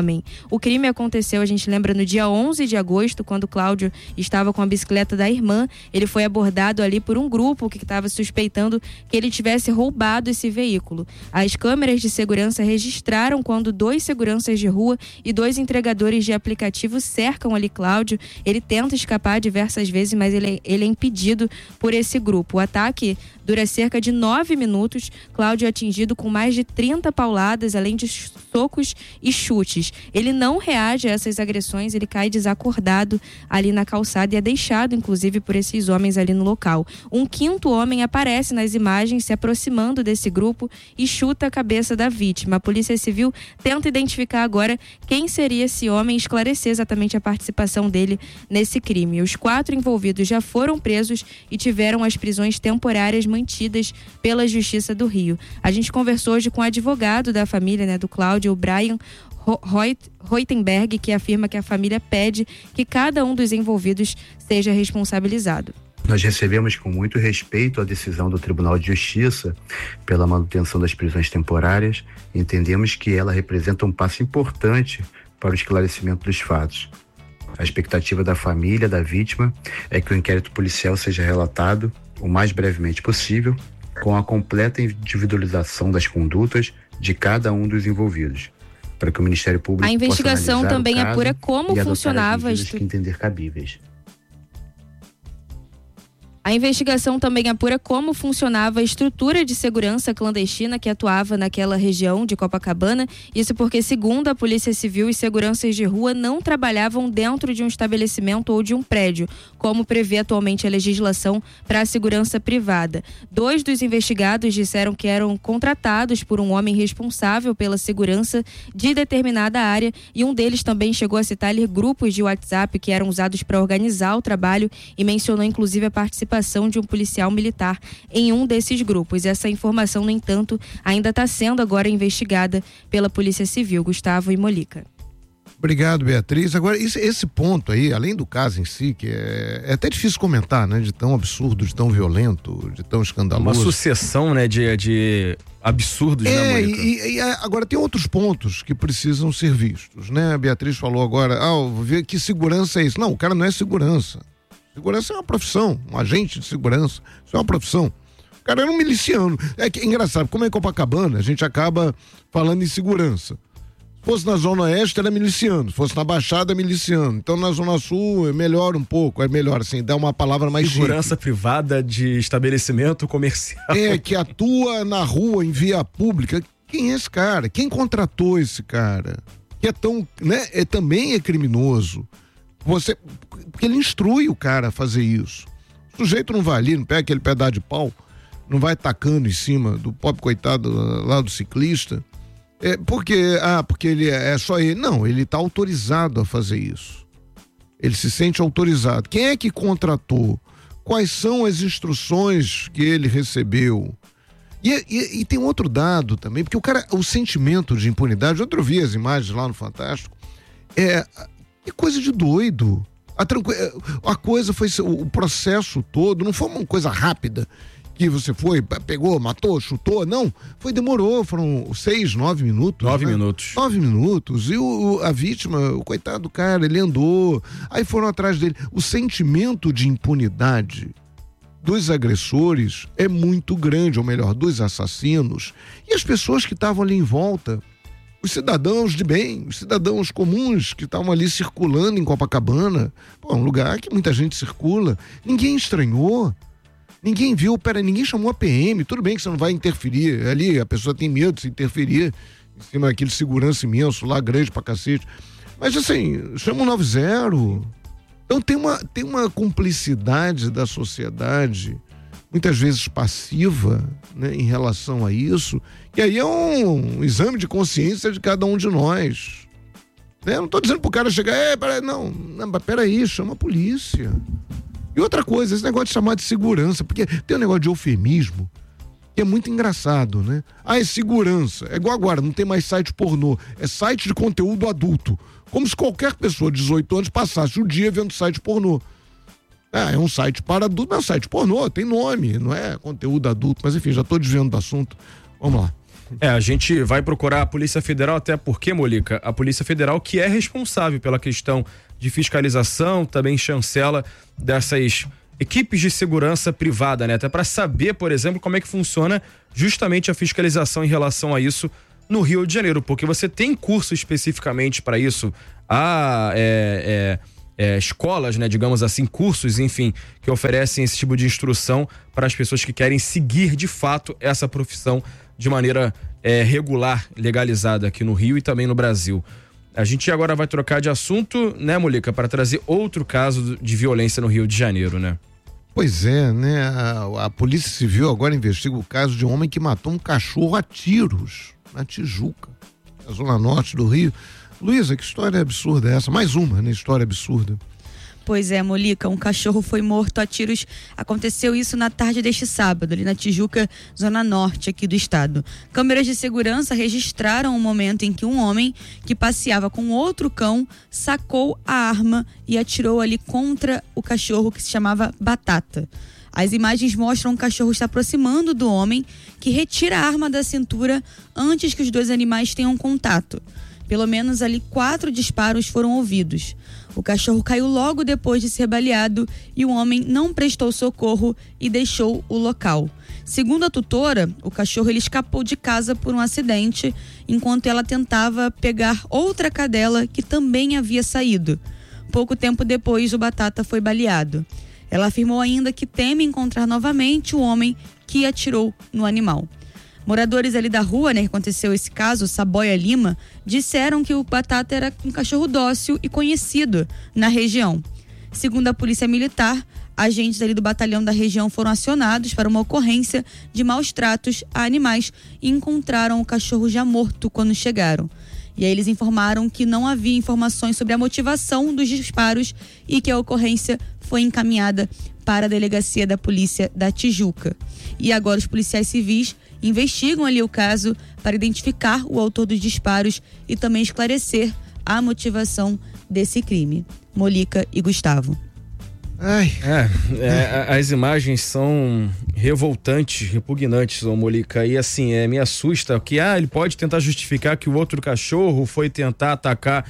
O crime aconteceu, a gente lembra, no dia onze de agosto, quando Cláudio estava com a bicicleta da irmã. Ele foi abordado ali por um grupo que estava suspeitando que ele tivesse roubado esse veículo. As câmeras de segurança registraram quando dois seguranças de rua e dois entregadores de aplicativo cercam ali Cláudio. Ele tenta escapar diversas vezes, mas ele, ele é impedido por esse grupo. O ataque dura cerca de nove minutos. Cláudio é atingido com mais de trinta pauladas, além de socos e chutes. Ele não reage a essas agressões, ele cai desacordado ali na calçada e é deixado, inclusive, por esses homens ali no local. Um quinto homem aparece nas imagens se aproximando desse grupo e chuta a cabeça da vítima. A Polícia Civil tenta identificar agora quem seria esse homem e esclarecer exatamente a participação dele nesse crime. Os quatro envolvidos já foram presos e tiveram as prisões temporárias mantidas pela Justiça do Rio. A gente conversou hoje com o advogado da família, né, do Cláudio, o Brian Reutenberg, que afirma que a família pede que cada um dos envolvidos seja responsabilizado. Nós recebemos com muito respeito a decisão do Tribunal de Justiça pela manutenção das prisões temporárias. Entendemos que ela representa um passo importante para o esclarecimento dos fatos. A expectativa da família, da vítima, é que o inquérito policial seja relatado o mais brevemente possível, com a completa individualização das condutas de cada um dos envolvidos, para que o Ministério Público A investigação possa também analisar o apura caso como e adotar funcionava as a medidas que entender cabíveis. A investigação também apura como funcionava a estrutura de segurança clandestina que atuava naquela região de Copacabana. Isso porque, segundo a Polícia Civil, os seguranças de rua não trabalhavam dentro de um estabelecimento ou de um prédio, como prevê atualmente a legislação para a segurança privada. Dois dos investigados disseram que eram contratados por um homem responsável pela segurança de determinada área, e um deles também chegou a citar ali grupos de WhatsApp que eram usados para organizar o trabalho e mencionou inclusive a participação de um policial militar em um desses grupos. Essa informação, no entanto, ainda está sendo agora investigada pela Polícia Civil. Gustavo e Molica. Obrigado, Beatriz. Agora, esse, esse ponto aí, além do caso em si, que é, é até difícil comentar, né? De tão absurdo, de tão violento, de tão escandaloso. Uma sucessão, né? De, de absurdos, é, né, Molica? E, e agora tem outros pontos que precisam ser vistos, né? A Beatriz falou agora, ah, vou ver que segurança é isso. Não, o cara não é segurança. Segurança é uma profissão, um agente de segurança, isso é uma profissão. O cara era um miliciano. É que é engraçado, como é Copacabana, a gente acaba falando em segurança. Se fosse na Zona Oeste, era miliciano. Se fosse na Baixada, é miliciano. Então, na Zona Sul, é melhor um pouco. É melhor, assim, dá uma palavra mais Segurança chique. Privada de estabelecimento comercial. É, que atua na rua, em via pública. Quem é esse cara? Quem contratou esse cara? Que é tão, né? É, também é criminoso. Você, porque ele instrui o cara a fazer isso. O sujeito não vai ali, não pega aquele pedaço de pau, não vai tacando em cima do pobre coitado lá do ciclista. É porque, ah, porque ele é, é só ele. Não, ele está autorizado a fazer isso. Ele se sente autorizado. Quem é que contratou? Quais são as instruções que ele recebeu? E, e, e tem outro dado também, porque o cara, o sentimento de impunidade, outro vi as imagens lá no Fantástico, é, é coisa de doido. A, tranqu... a coisa foi, o processo todo, não foi uma coisa rápida, que você foi, pegou, matou, chutou, não, foi, demorou, foram seis, nove minutos. Nove né? minutos. Nove minutos, e o, a vítima, o coitado do cara, ele andou, aí foram atrás dele. O sentimento de impunidade dos agressores é muito grande, ou melhor, dos assassinos, e as pessoas que estavam ali em volta, os cidadãos de bem, os cidadãos comuns que estavam ali circulando em Copacabana, pô, um lugar que muita gente circula, ninguém estranhou, ninguém viu, pera, ninguém chamou a P M, tudo bem que você não vai interferir, ali a pessoa tem medo de se interferir em cima daquele segurança imenso lá, grande pra cacete, mas assim, chama um nove zero. Então tem uma, tem uma cumplicidade da sociedade, muitas vezes passiva, né, em relação a isso, e aí é um, um exame de consciência de cada um de nós. Né? Não estou dizendo pro cara chegar, é, peraí, não, não, peraí, chama a polícia. E outra coisa, esse negócio de chamar de segurança, porque tem um negócio de eufemismo, que é muito engraçado, né? Ah, é segurança, é igual agora, não tem mais site pornô, é site de conteúdo adulto. Como se qualquer pessoa de dezoito anos passasse o dia vendo site pornô. Ah, é um site para adulto, mas é um site pornô, tem nome, não é conteúdo adulto, mas enfim, já estou desviando do assunto. Vamos lá. É, a gente vai procurar a Polícia Federal, até porque, Molica, a Polícia Federal que é responsável pela questão de fiscalização, também chancela dessas equipes de segurança privada, né? Até para saber, por exemplo, como é que funciona justamente a fiscalização em relação a isso no Rio de Janeiro, porque você tem curso especificamente para isso, há é, é, é, escolas, né, digamos assim, cursos, enfim, que oferecem esse tipo de instrução para as pessoas que querem seguir de fato essa profissão de maneira é, regular, legalizada aqui no Rio e também no Brasil. A gente agora vai trocar de assunto, né, Molica, para trazer outro caso de violência no Rio de Janeiro, né? Pois é, né? A, a Polícia Civil agora investiga o caso de um homem que matou um cachorro a tiros na Tijuca, na zona norte do Rio. Luísa, que história absurda é essa? Mais uma, né? História absurda. Pois é, Molica, um cachorro foi morto a tiros. Aconteceu isso na tarde deste sábado, ali na Tijuca, zona norte aqui do estado. Câmeras de segurança registraram o momento em que um homem que passeava com outro cão sacou a arma e atirou ali contra o cachorro que se chamava Batata. As imagens mostram o cachorro se aproximando do homem, que retira a arma da cintura antes que os dois animais tenham contato. Pelo menos ali quatro disparos foram ouvidos. O cachorro caiu logo depois de ser baleado e o homem não prestou socorro e deixou o local. Segundo a tutora, o cachorro ele escapou de casa por um acidente, enquanto ela tentava pegar outra cadela que também havia saído. Pouco tempo depois, o Batata foi baleado. Ela afirmou ainda que teme encontrar novamente o homem que atirou no animal. Moradores ali da rua, né, que aconteceu esse caso, Saboia Lima, disseram que o Batata era um cachorro dócil e conhecido na região. Segundo a Polícia Militar, agentes ali do batalhão da região foram acionados para uma ocorrência de maus tratos a animais e encontraram o cachorro já morto quando chegaram. E aí eles informaram que não havia informações sobre a motivação dos disparos e que a ocorrência foi encaminhada para a delegacia da Polícia da Tijuca. E agora os policiais civis investigam ali o caso para identificar o autor dos disparos e também esclarecer a motivação desse crime. Molica e Gustavo. Ai. É, é, as imagens são revoltantes, repugnantes, ô Molica, e assim, é, me assusta que ah, ele pode tentar justificar que o outro cachorro foi tentar atacar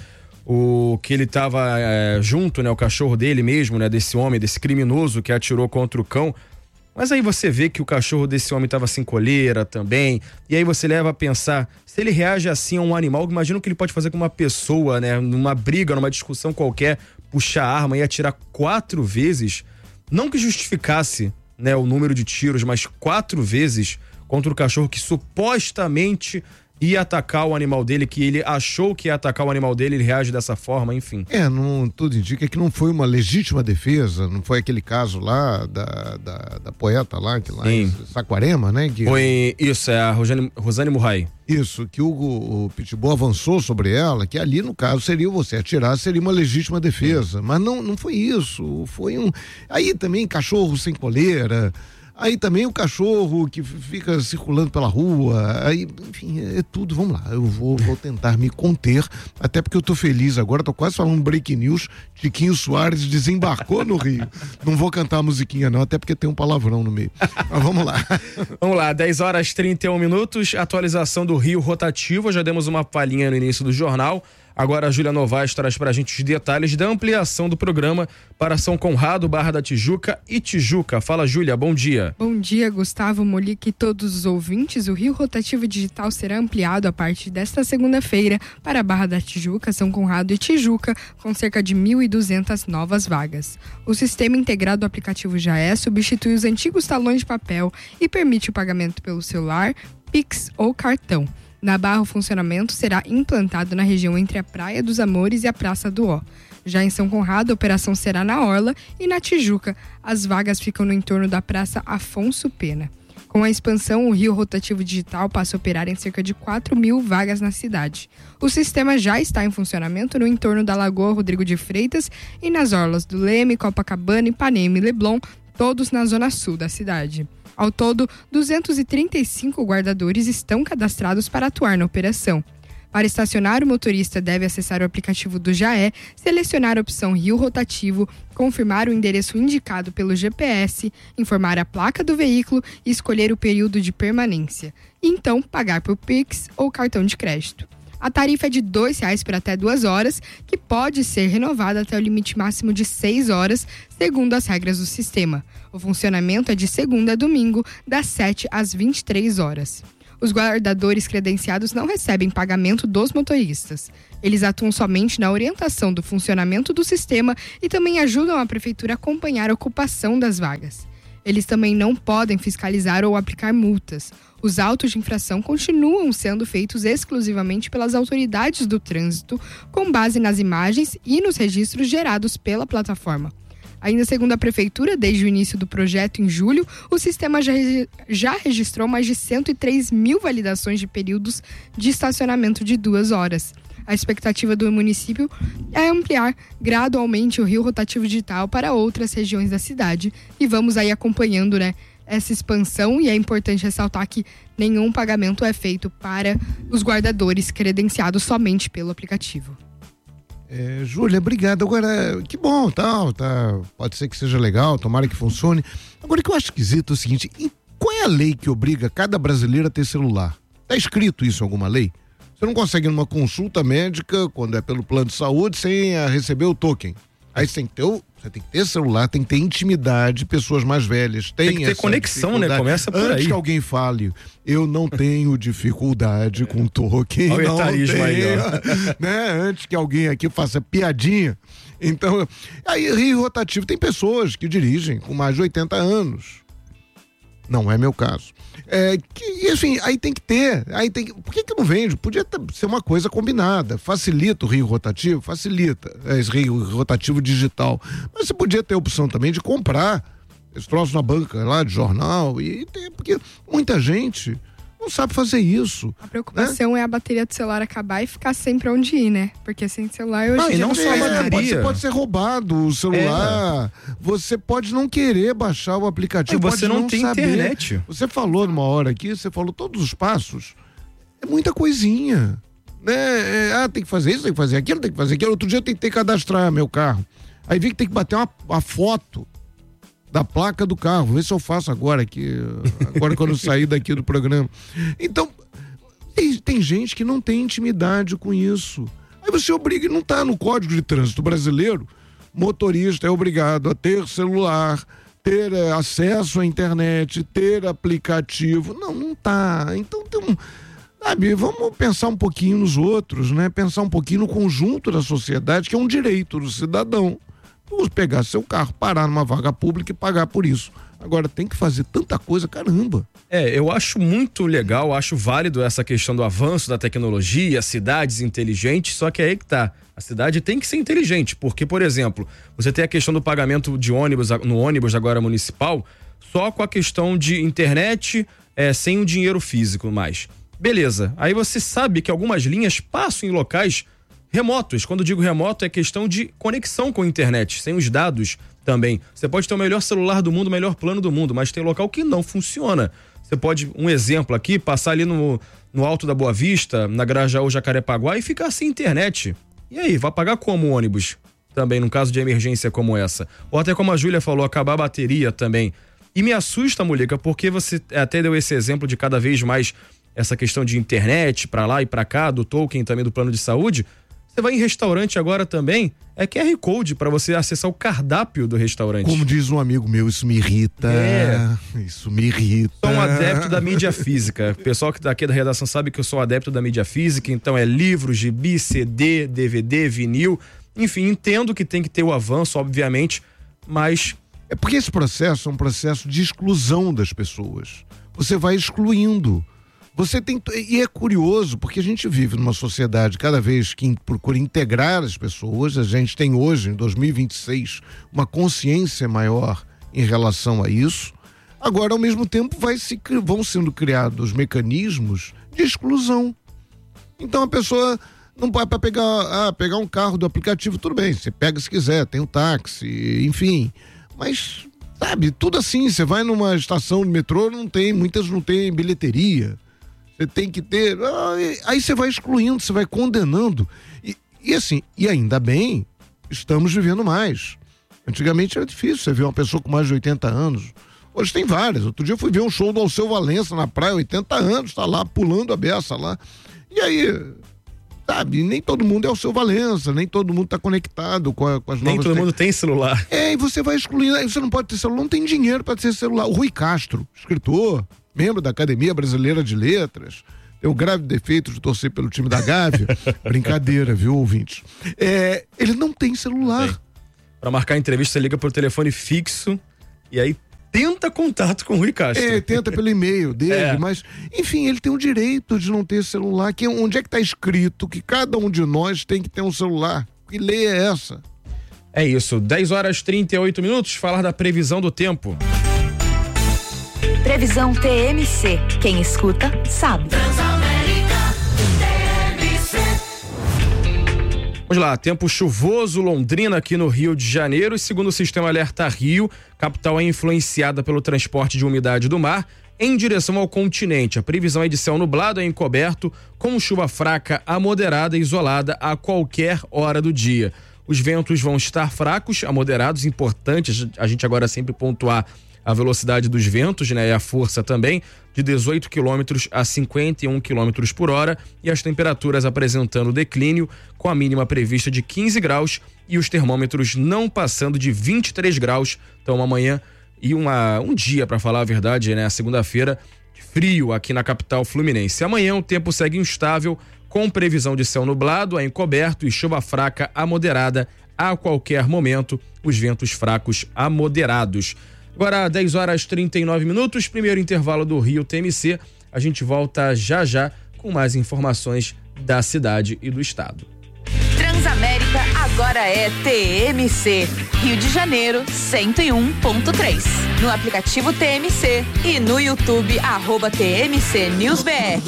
o que ele estava é, junto, né, o cachorro dele mesmo, né, desse homem, desse criminoso que atirou contra o cão. Mas aí você vê que o cachorro desse homem estava sem coleira também, e aí você leva a pensar, se ele reage assim a um animal, imagina o que ele pode fazer com uma pessoa, né, numa briga, numa discussão qualquer, puxar a arma e atirar quatro vezes, não que justificasse, né, o número de tiros, mas quatro vezes contra o cachorro que supostamente ia atacar o animal dele, que ele achou que ia atacar o animal dele, ele reage dessa forma, enfim. É, não, tudo indica que não foi uma legítima defesa, não foi aquele caso lá da, da, da poeta lá, que lá Sim. em Saquarema, né? Que... Foi isso, é a Rosane, Rosane Murray. Isso, que o, o Pitbull avançou sobre ela, que ali no caso seria você atirar, seria uma legítima defesa, Sim. mas não, não foi isso, foi um... Aí também cachorro sem coleira... Aí também o cachorro que fica circulando pela rua, aí, enfim, é tudo, vamos lá, eu vou, vou tentar me conter, até porque eu tô feliz agora, tô quase falando break news, Tiquinho Soares desembarcou no Rio. Não vou cantar a musiquinha não, até porque tem um palavrão no meio, mas vamos lá. Vamos lá, dez horas e trinta e um minutos, atualização do Rio rotativo, já demos uma palhinha no início do jornal. Agora a Júlia Novaes traz pra gente os detalhes da ampliação do programa para São Conrado, Barra da Tijuca e Tijuca. Fala, Júlia, bom dia. Bom dia, Gustavo, Molica e todos os ouvintes. O Rio Rotativo Digital será ampliado a partir desta segunda-feira para a Barra da Tijuca, São Conrado e Tijuca, com cerca de mil e duzentas novas vagas. O sistema integrado do aplicativo Já É substitui os antigos talões de papel e permite o pagamento pelo celular, Pix ou cartão. Na Barra, o funcionamento será implantado na região entre a Praia dos Amores e a Praça do Ó. Já em São Conrado, a operação será na Orla e na Tijuca. As vagas ficam no entorno da Praça Afonso Pena. Com a expansão, o Rio Rotativo Digital passa a operar em cerca de quatro mil vagas na cidade. O sistema já está em funcionamento no entorno da Lagoa Rodrigo de Freitas e nas orlas do Leme, Copacabana, Ipanema e Leblon, todos na zona sul da cidade. Ao todo, duzentos e trinta e cinco guardadores estão cadastrados para atuar na operação. Para estacionar, o motorista deve acessar o aplicativo do Jaé, selecionar a opção Rio Rotativo, confirmar o endereço indicado pelo G P S, informar a placa do veículo e escolher o período de permanência. E então, pagar por Pix ou cartão de crédito. A tarifa é de dois reais por até duas horas, que pode ser renovada até o limite máximo de seis horas, segundo as regras do sistema. O funcionamento é de segunda a domingo, das sete às vinte e três horas. Os guardadores credenciados não recebem pagamento dos motoristas. Eles atuam somente na orientação do funcionamento do sistema e também ajudam a prefeitura a acompanhar a ocupação das vagas. Eles também não podem fiscalizar ou aplicar multas. Os autos de infração continuam sendo feitos exclusivamente pelas autoridades do trânsito, com base nas imagens e nos registros gerados pela plataforma. Ainda segundo a Prefeitura, desde o início do projeto em julho, o sistema já, já registrou mais de cento e três mil validações de períodos de estacionamento de duas horas. A expectativa do município é ampliar gradualmente o Rio Rotativo Digital para outras regiões da cidade. E vamos aí acompanhando, né, essa expansão, e é importante ressaltar que nenhum pagamento é feito para os guardadores credenciados somente pelo aplicativo. É, Júlia, obrigado. Agora, que bom, tal, tá, pode ser que seja legal, tomara que funcione. Agora, o que eu acho esquisito é o seguinte, qual é a lei que obriga cada brasileiro a ter celular? Tá escrito isso em alguma lei? Você não consegue ir numa consulta médica, quando é pelo plano de saúde, sem a, receber o token. Aí você tem que ter o, você tem que ter celular, tem que ter intimidade, pessoas mais velhas têm tem que ter conexão, né? Começa por aí. Antes que alguém fale, eu não tenho dificuldade com token, olha não o etarismo aí, né? Antes que alguém aqui faça piadinha. Então, aí Rio Rotativo tem pessoas que dirigem com mais de oitenta anos. Não é meu caso. É, que, enfim, aí tem que ter. Aí tem que, por que que não vende? Podia ter, ser uma coisa combinada. Facilita o Rio Rotativo? Facilita. É, esse Rio Rotativo digital. Mas você podia ter a opção também de comprar esse troço na banca lá de jornal. E ter, porque muita gente não sabe fazer isso. A preocupação né? é a bateria do celular acabar e ficar sempre onde ir, né? Porque sem celular hoje não, em dia não só a bateria. Pode, você pode ser roubado o celular. É. Você pode não querer baixar o aplicativo. E você pode não tem saber. internet. Você falou numa hora aqui, você falou todos os passos. É muita coisinha. Né? É, ah, tem que fazer isso, tem que fazer aquilo, tem que fazer aquilo. Outro dia eu tentei cadastrar meu carro. Aí vi que tem que bater uma, uma foto da placa do carro, vou ver se eu faço agora aqui, agora quando eu sair daqui do programa. Então, tem, tem gente que não tem intimidade com isso. Aí você obriga, não tá no Código de Trânsito brasileiro, motorista é obrigado a ter celular, ter é, acesso à internet, ter aplicativo. Não, não tá. Então tem um, sabe, vamos pensar um pouquinho nos outros, né? Pensar um pouquinho no conjunto da sociedade, que é um direito do cidadão. Vamos pegar seu carro, parar numa vaga pública e pagar por isso. Agora, tem que fazer tanta coisa, caramba. É, eu acho muito legal, acho válido essa questão do avanço da tecnologia, cidades inteligentes, só que é aí que tá. A cidade tem que ser inteligente, porque, por exemplo, você tem a questão do pagamento de ônibus, no ônibus agora municipal, só com a questão de internet, é, sem o dinheiro físico mais. Beleza, aí você sabe que algumas linhas passam em locais remotos. Quando digo remoto, é questão de conexão com a internet, sem os dados também. Você pode ter o melhor celular do mundo, o melhor plano do mundo, mas tem local que não funciona. Você pode, um exemplo aqui, passar ali no, no Alto da Boa Vista, na Grajaú, Jacarepaguá, e ficar sem internet. E aí, vai pagar como o ônibus? Também, num caso de emergência como essa. Ou até como a Júlia falou, acabar a bateria também. E me assusta, Mulica, porque você até deu esse exemplo de cada vez mais essa questão de internet, pra lá e pra cá, do token também do plano de saúde. Você vai em restaurante agora também, é Q R Code para você acessar o cardápio do restaurante. Como diz um amigo meu, isso me irrita. É. Isso me irrita. Sou um adepto da mídia física. O pessoal que tá aqui da redação sabe que eu sou adepto da mídia física, então é livro, gibi, C D, D V D, vinil. Enfim, entendo que tem que ter o avanço, obviamente, mas... É porque esse processo é um processo de exclusão das pessoas. Você vai excluindo. Você tem, e é curioso, porque a gente vive numa sociedade cada vez que procura integrar as pessoas. A gente tem hoje, em dois mil e vinte e seis, uma consciência maior em relação a isso. Agora, ao mesmo tempo, vai se, vão sendo criados mecanismos de exclusão. Então a pessoa não pode para pegar, ah, pegar um carro do aplicativo, tudo bem, você pega se quiser, tem o táxi, enfim. Mas, sabe, tudo assim, você vai numa estação de metrô, não tem, muitas não tem bilheteria. você tem que ter. Aí você vai excluindo, você vai condenando. E, e assim, e ainda bem, estamos vivendo mais. Antigamente era difícil você ver uma pessoa com mais de oitenta anos. Hoje tem várias. Outro dia eu fui ver um show do Alceu Valença na praia, oitenta anos, tá lá pulando a beça lá. E aí, sabe, nem todo mundo é Alceu Valença, nem todo mundo tá conectado com, a, com as nem novas... Nem todo te... mundo tem celular. É, e você vai excluindo, aí você não pode ter celular, não tem dinheiro para ter celular. O Rui Castro, escritor, membro da Academia Brasileira de Letras, tem o grave defeito de torcer pelo time da Gávea. Brincadeira, viu, ouvintes? É, ele não tem celular. Para marcar a entrevista, você liga por telefone fixo e aí tenta contato com o Rui Castro. É, tenta pelo e-mail dele, é. Mas, enfim, ele tem o direito de não ter celular. Que, onde é que tá escrito que cada um de nós tem que ter um celular? Que lei é essa? É isso, dez horas e trinta e oito minutos, falar da previsão do tempo. Previsão T M C. Quem escuta, sabe. Vamos lá, tempo chuvoso, Londrina aqui no Rio de Janeiro, e segundo o sistema Alerta Rio, capital é influenciada pelo transporte de umidade do mar em direção ao continente. A previsão é de céu nublado e encoberto, com chuva fraca a moderada e isolada a qualquer hora do dia. Os ventos vão estar fracos a moderados, importante a gente agora sempre pontuar a velocidade dos ventos, né, e a força também, de dezoito quilômetros a cinquenta e um quilômetros por hora, e as temperaturas apresentando declínio, com a mínima prevista de quinze graus e os termômetros não passando de vinte e três graus. Então, uma manhã e uma, um dia, para falar a verdade, né, segunda-feira, frio aqui na capital fluminense. Amanhã o tempo segue instável, com previsão de céu nublado a encoberto e chuva fraca a moderada a qualquer momento, os ventos fracos a moderados. Agora, dez horas e trinta e nove minutos, primeiro intervalo do Rio T M C. A gente volta já já com mais informações da cidade e do estado. Transamérica agora é T M C. Rio de Janeiro, cento e um ponto três. No aplicativo T M C e no YouTube, arroba T M C News B R.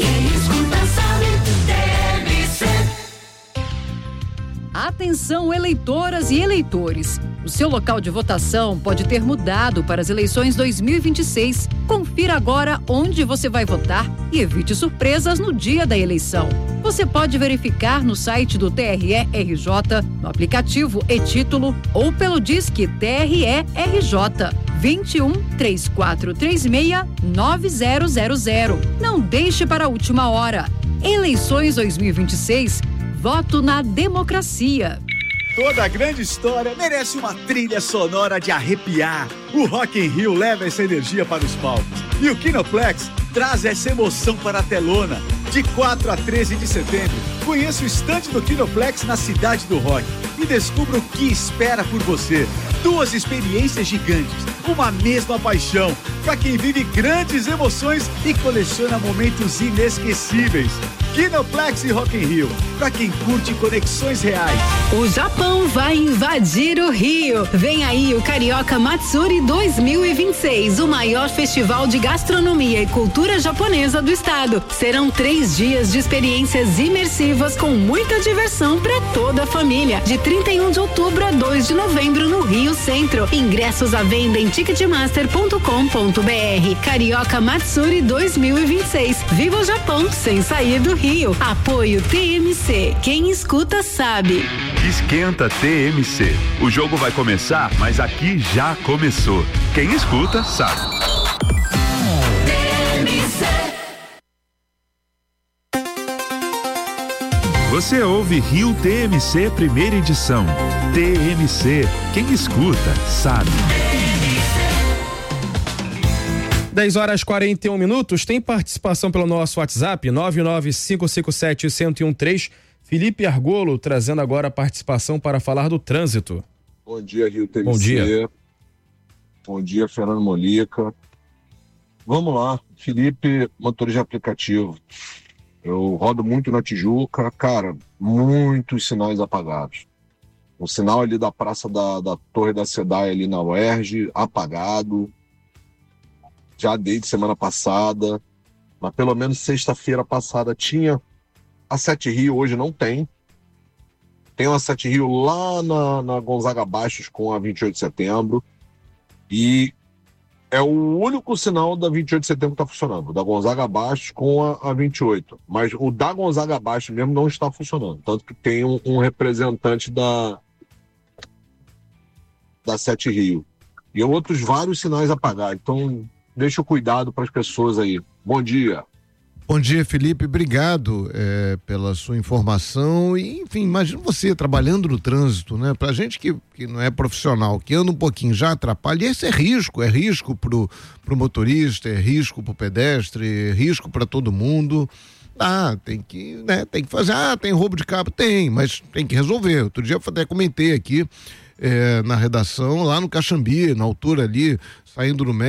Atenção, eleitoras e eleitores. O seu local de votação pode ter mudado para as eleições dois mil e vinte e seis. Confira agora onde você vai votar e evite surpresas no dia da eleição. Você pode verificar no site do T R E R J, no aplicativo e-Título ou pelo Disque T R E R J vinte e um, três quatro três seis, nove zero zero zero. Não deixe para a última hora. Eleições dois mil e vinte e seis. Voto na democracia. Toda grande história merece uma trilha sonora de arrepiar. O Rock in Rio leva essa energia para os palcos. E o Kinoplex traz essa emoção para a telona. De quatro a treze de setembro, conheça o estande do Kinoplex na Cidade do Rock e descubra o que espera por você. Duas experiências gigantes, uma mesma paixão, para quem vive grandes emoções e coleciona momentos inesquecíveis. Kinoplex e Rock in Rio, para quem curte conexões reais. O Japão vai invadir o Rio. Vem aí o Carioca Matsuri dois mil e vinte e seis, o maior festival de gastronomia e cultura japonesa do estado. Serão três dias de experiências imersivas com muita diversão para toda a família. De trinta e um de outubro a dois de novembro no Rio Centro. Ingressos à venda em ticketmaster ponto com ponto b r. Carioca Matsuri dois mil e vinte e seis. Viva o Japão sem sair do Rio. Apoio T M C. Quem escuta sabe. Esquenta T M C. O jogo vai começar, mas aqui já começou. Quem escuta sabe. Você ouve Rio T M C primeira edição. T M C. Quem escuta sabe. dez horas e quarenta e um minutos, tem participação pelo nosso WhatsApp, nove nove cinco cinco sete, um zero um três. Felipe Argolo trazendo agora a participação para falar do trânsito. Bom dia, Rio T M C. Bom dia. Bom dia, Fernando Molica. Vamos lá, Felipe, motorista de aplicativo. Eu rodo muito na Tijuca, cara, muitos sinais apagados. O sinal ali da praça da, da Torre da Sedai ali na U E R J, apagado. Já desde semana passada, mas pelo menos sexta-feira passada tinha a Sete Rio, hoje não tem. Tem uma Sete Rio lá na, na Gonzaga Baixos com a vinte e oito de setembro. E é o único sinal da vinte e oito de setembro que está funcionando, o da Gonzaga Bastos com a, a vinte e oito. Mas o da Gonzaga Bastos mesmo não está funcionando. Tanto que tem um, um representante da, da Sete Rio. E outros vários sinais apagados. Então, deixa o cuidado para as pessoas aí. Bom dia. Bom dia, Felipe. Obrigado é, pela sua informação. E, enfim, imagina você trabalhando no trânsito, né? Pra gente que, que não é profissional, que anda um pouquinho já atrapalha. E esse é risco, é risco pro, pro motorista, é risco pro pedestre, é risco para todo mundo. Ah, tem que, né? Tem que fazer. Ah, tem roubo de cabo? Tem, mas tem que resolver. Outro dia eu até comentei aqui é, na redação, lá no Caxambi, na altura ali, saindo do médico.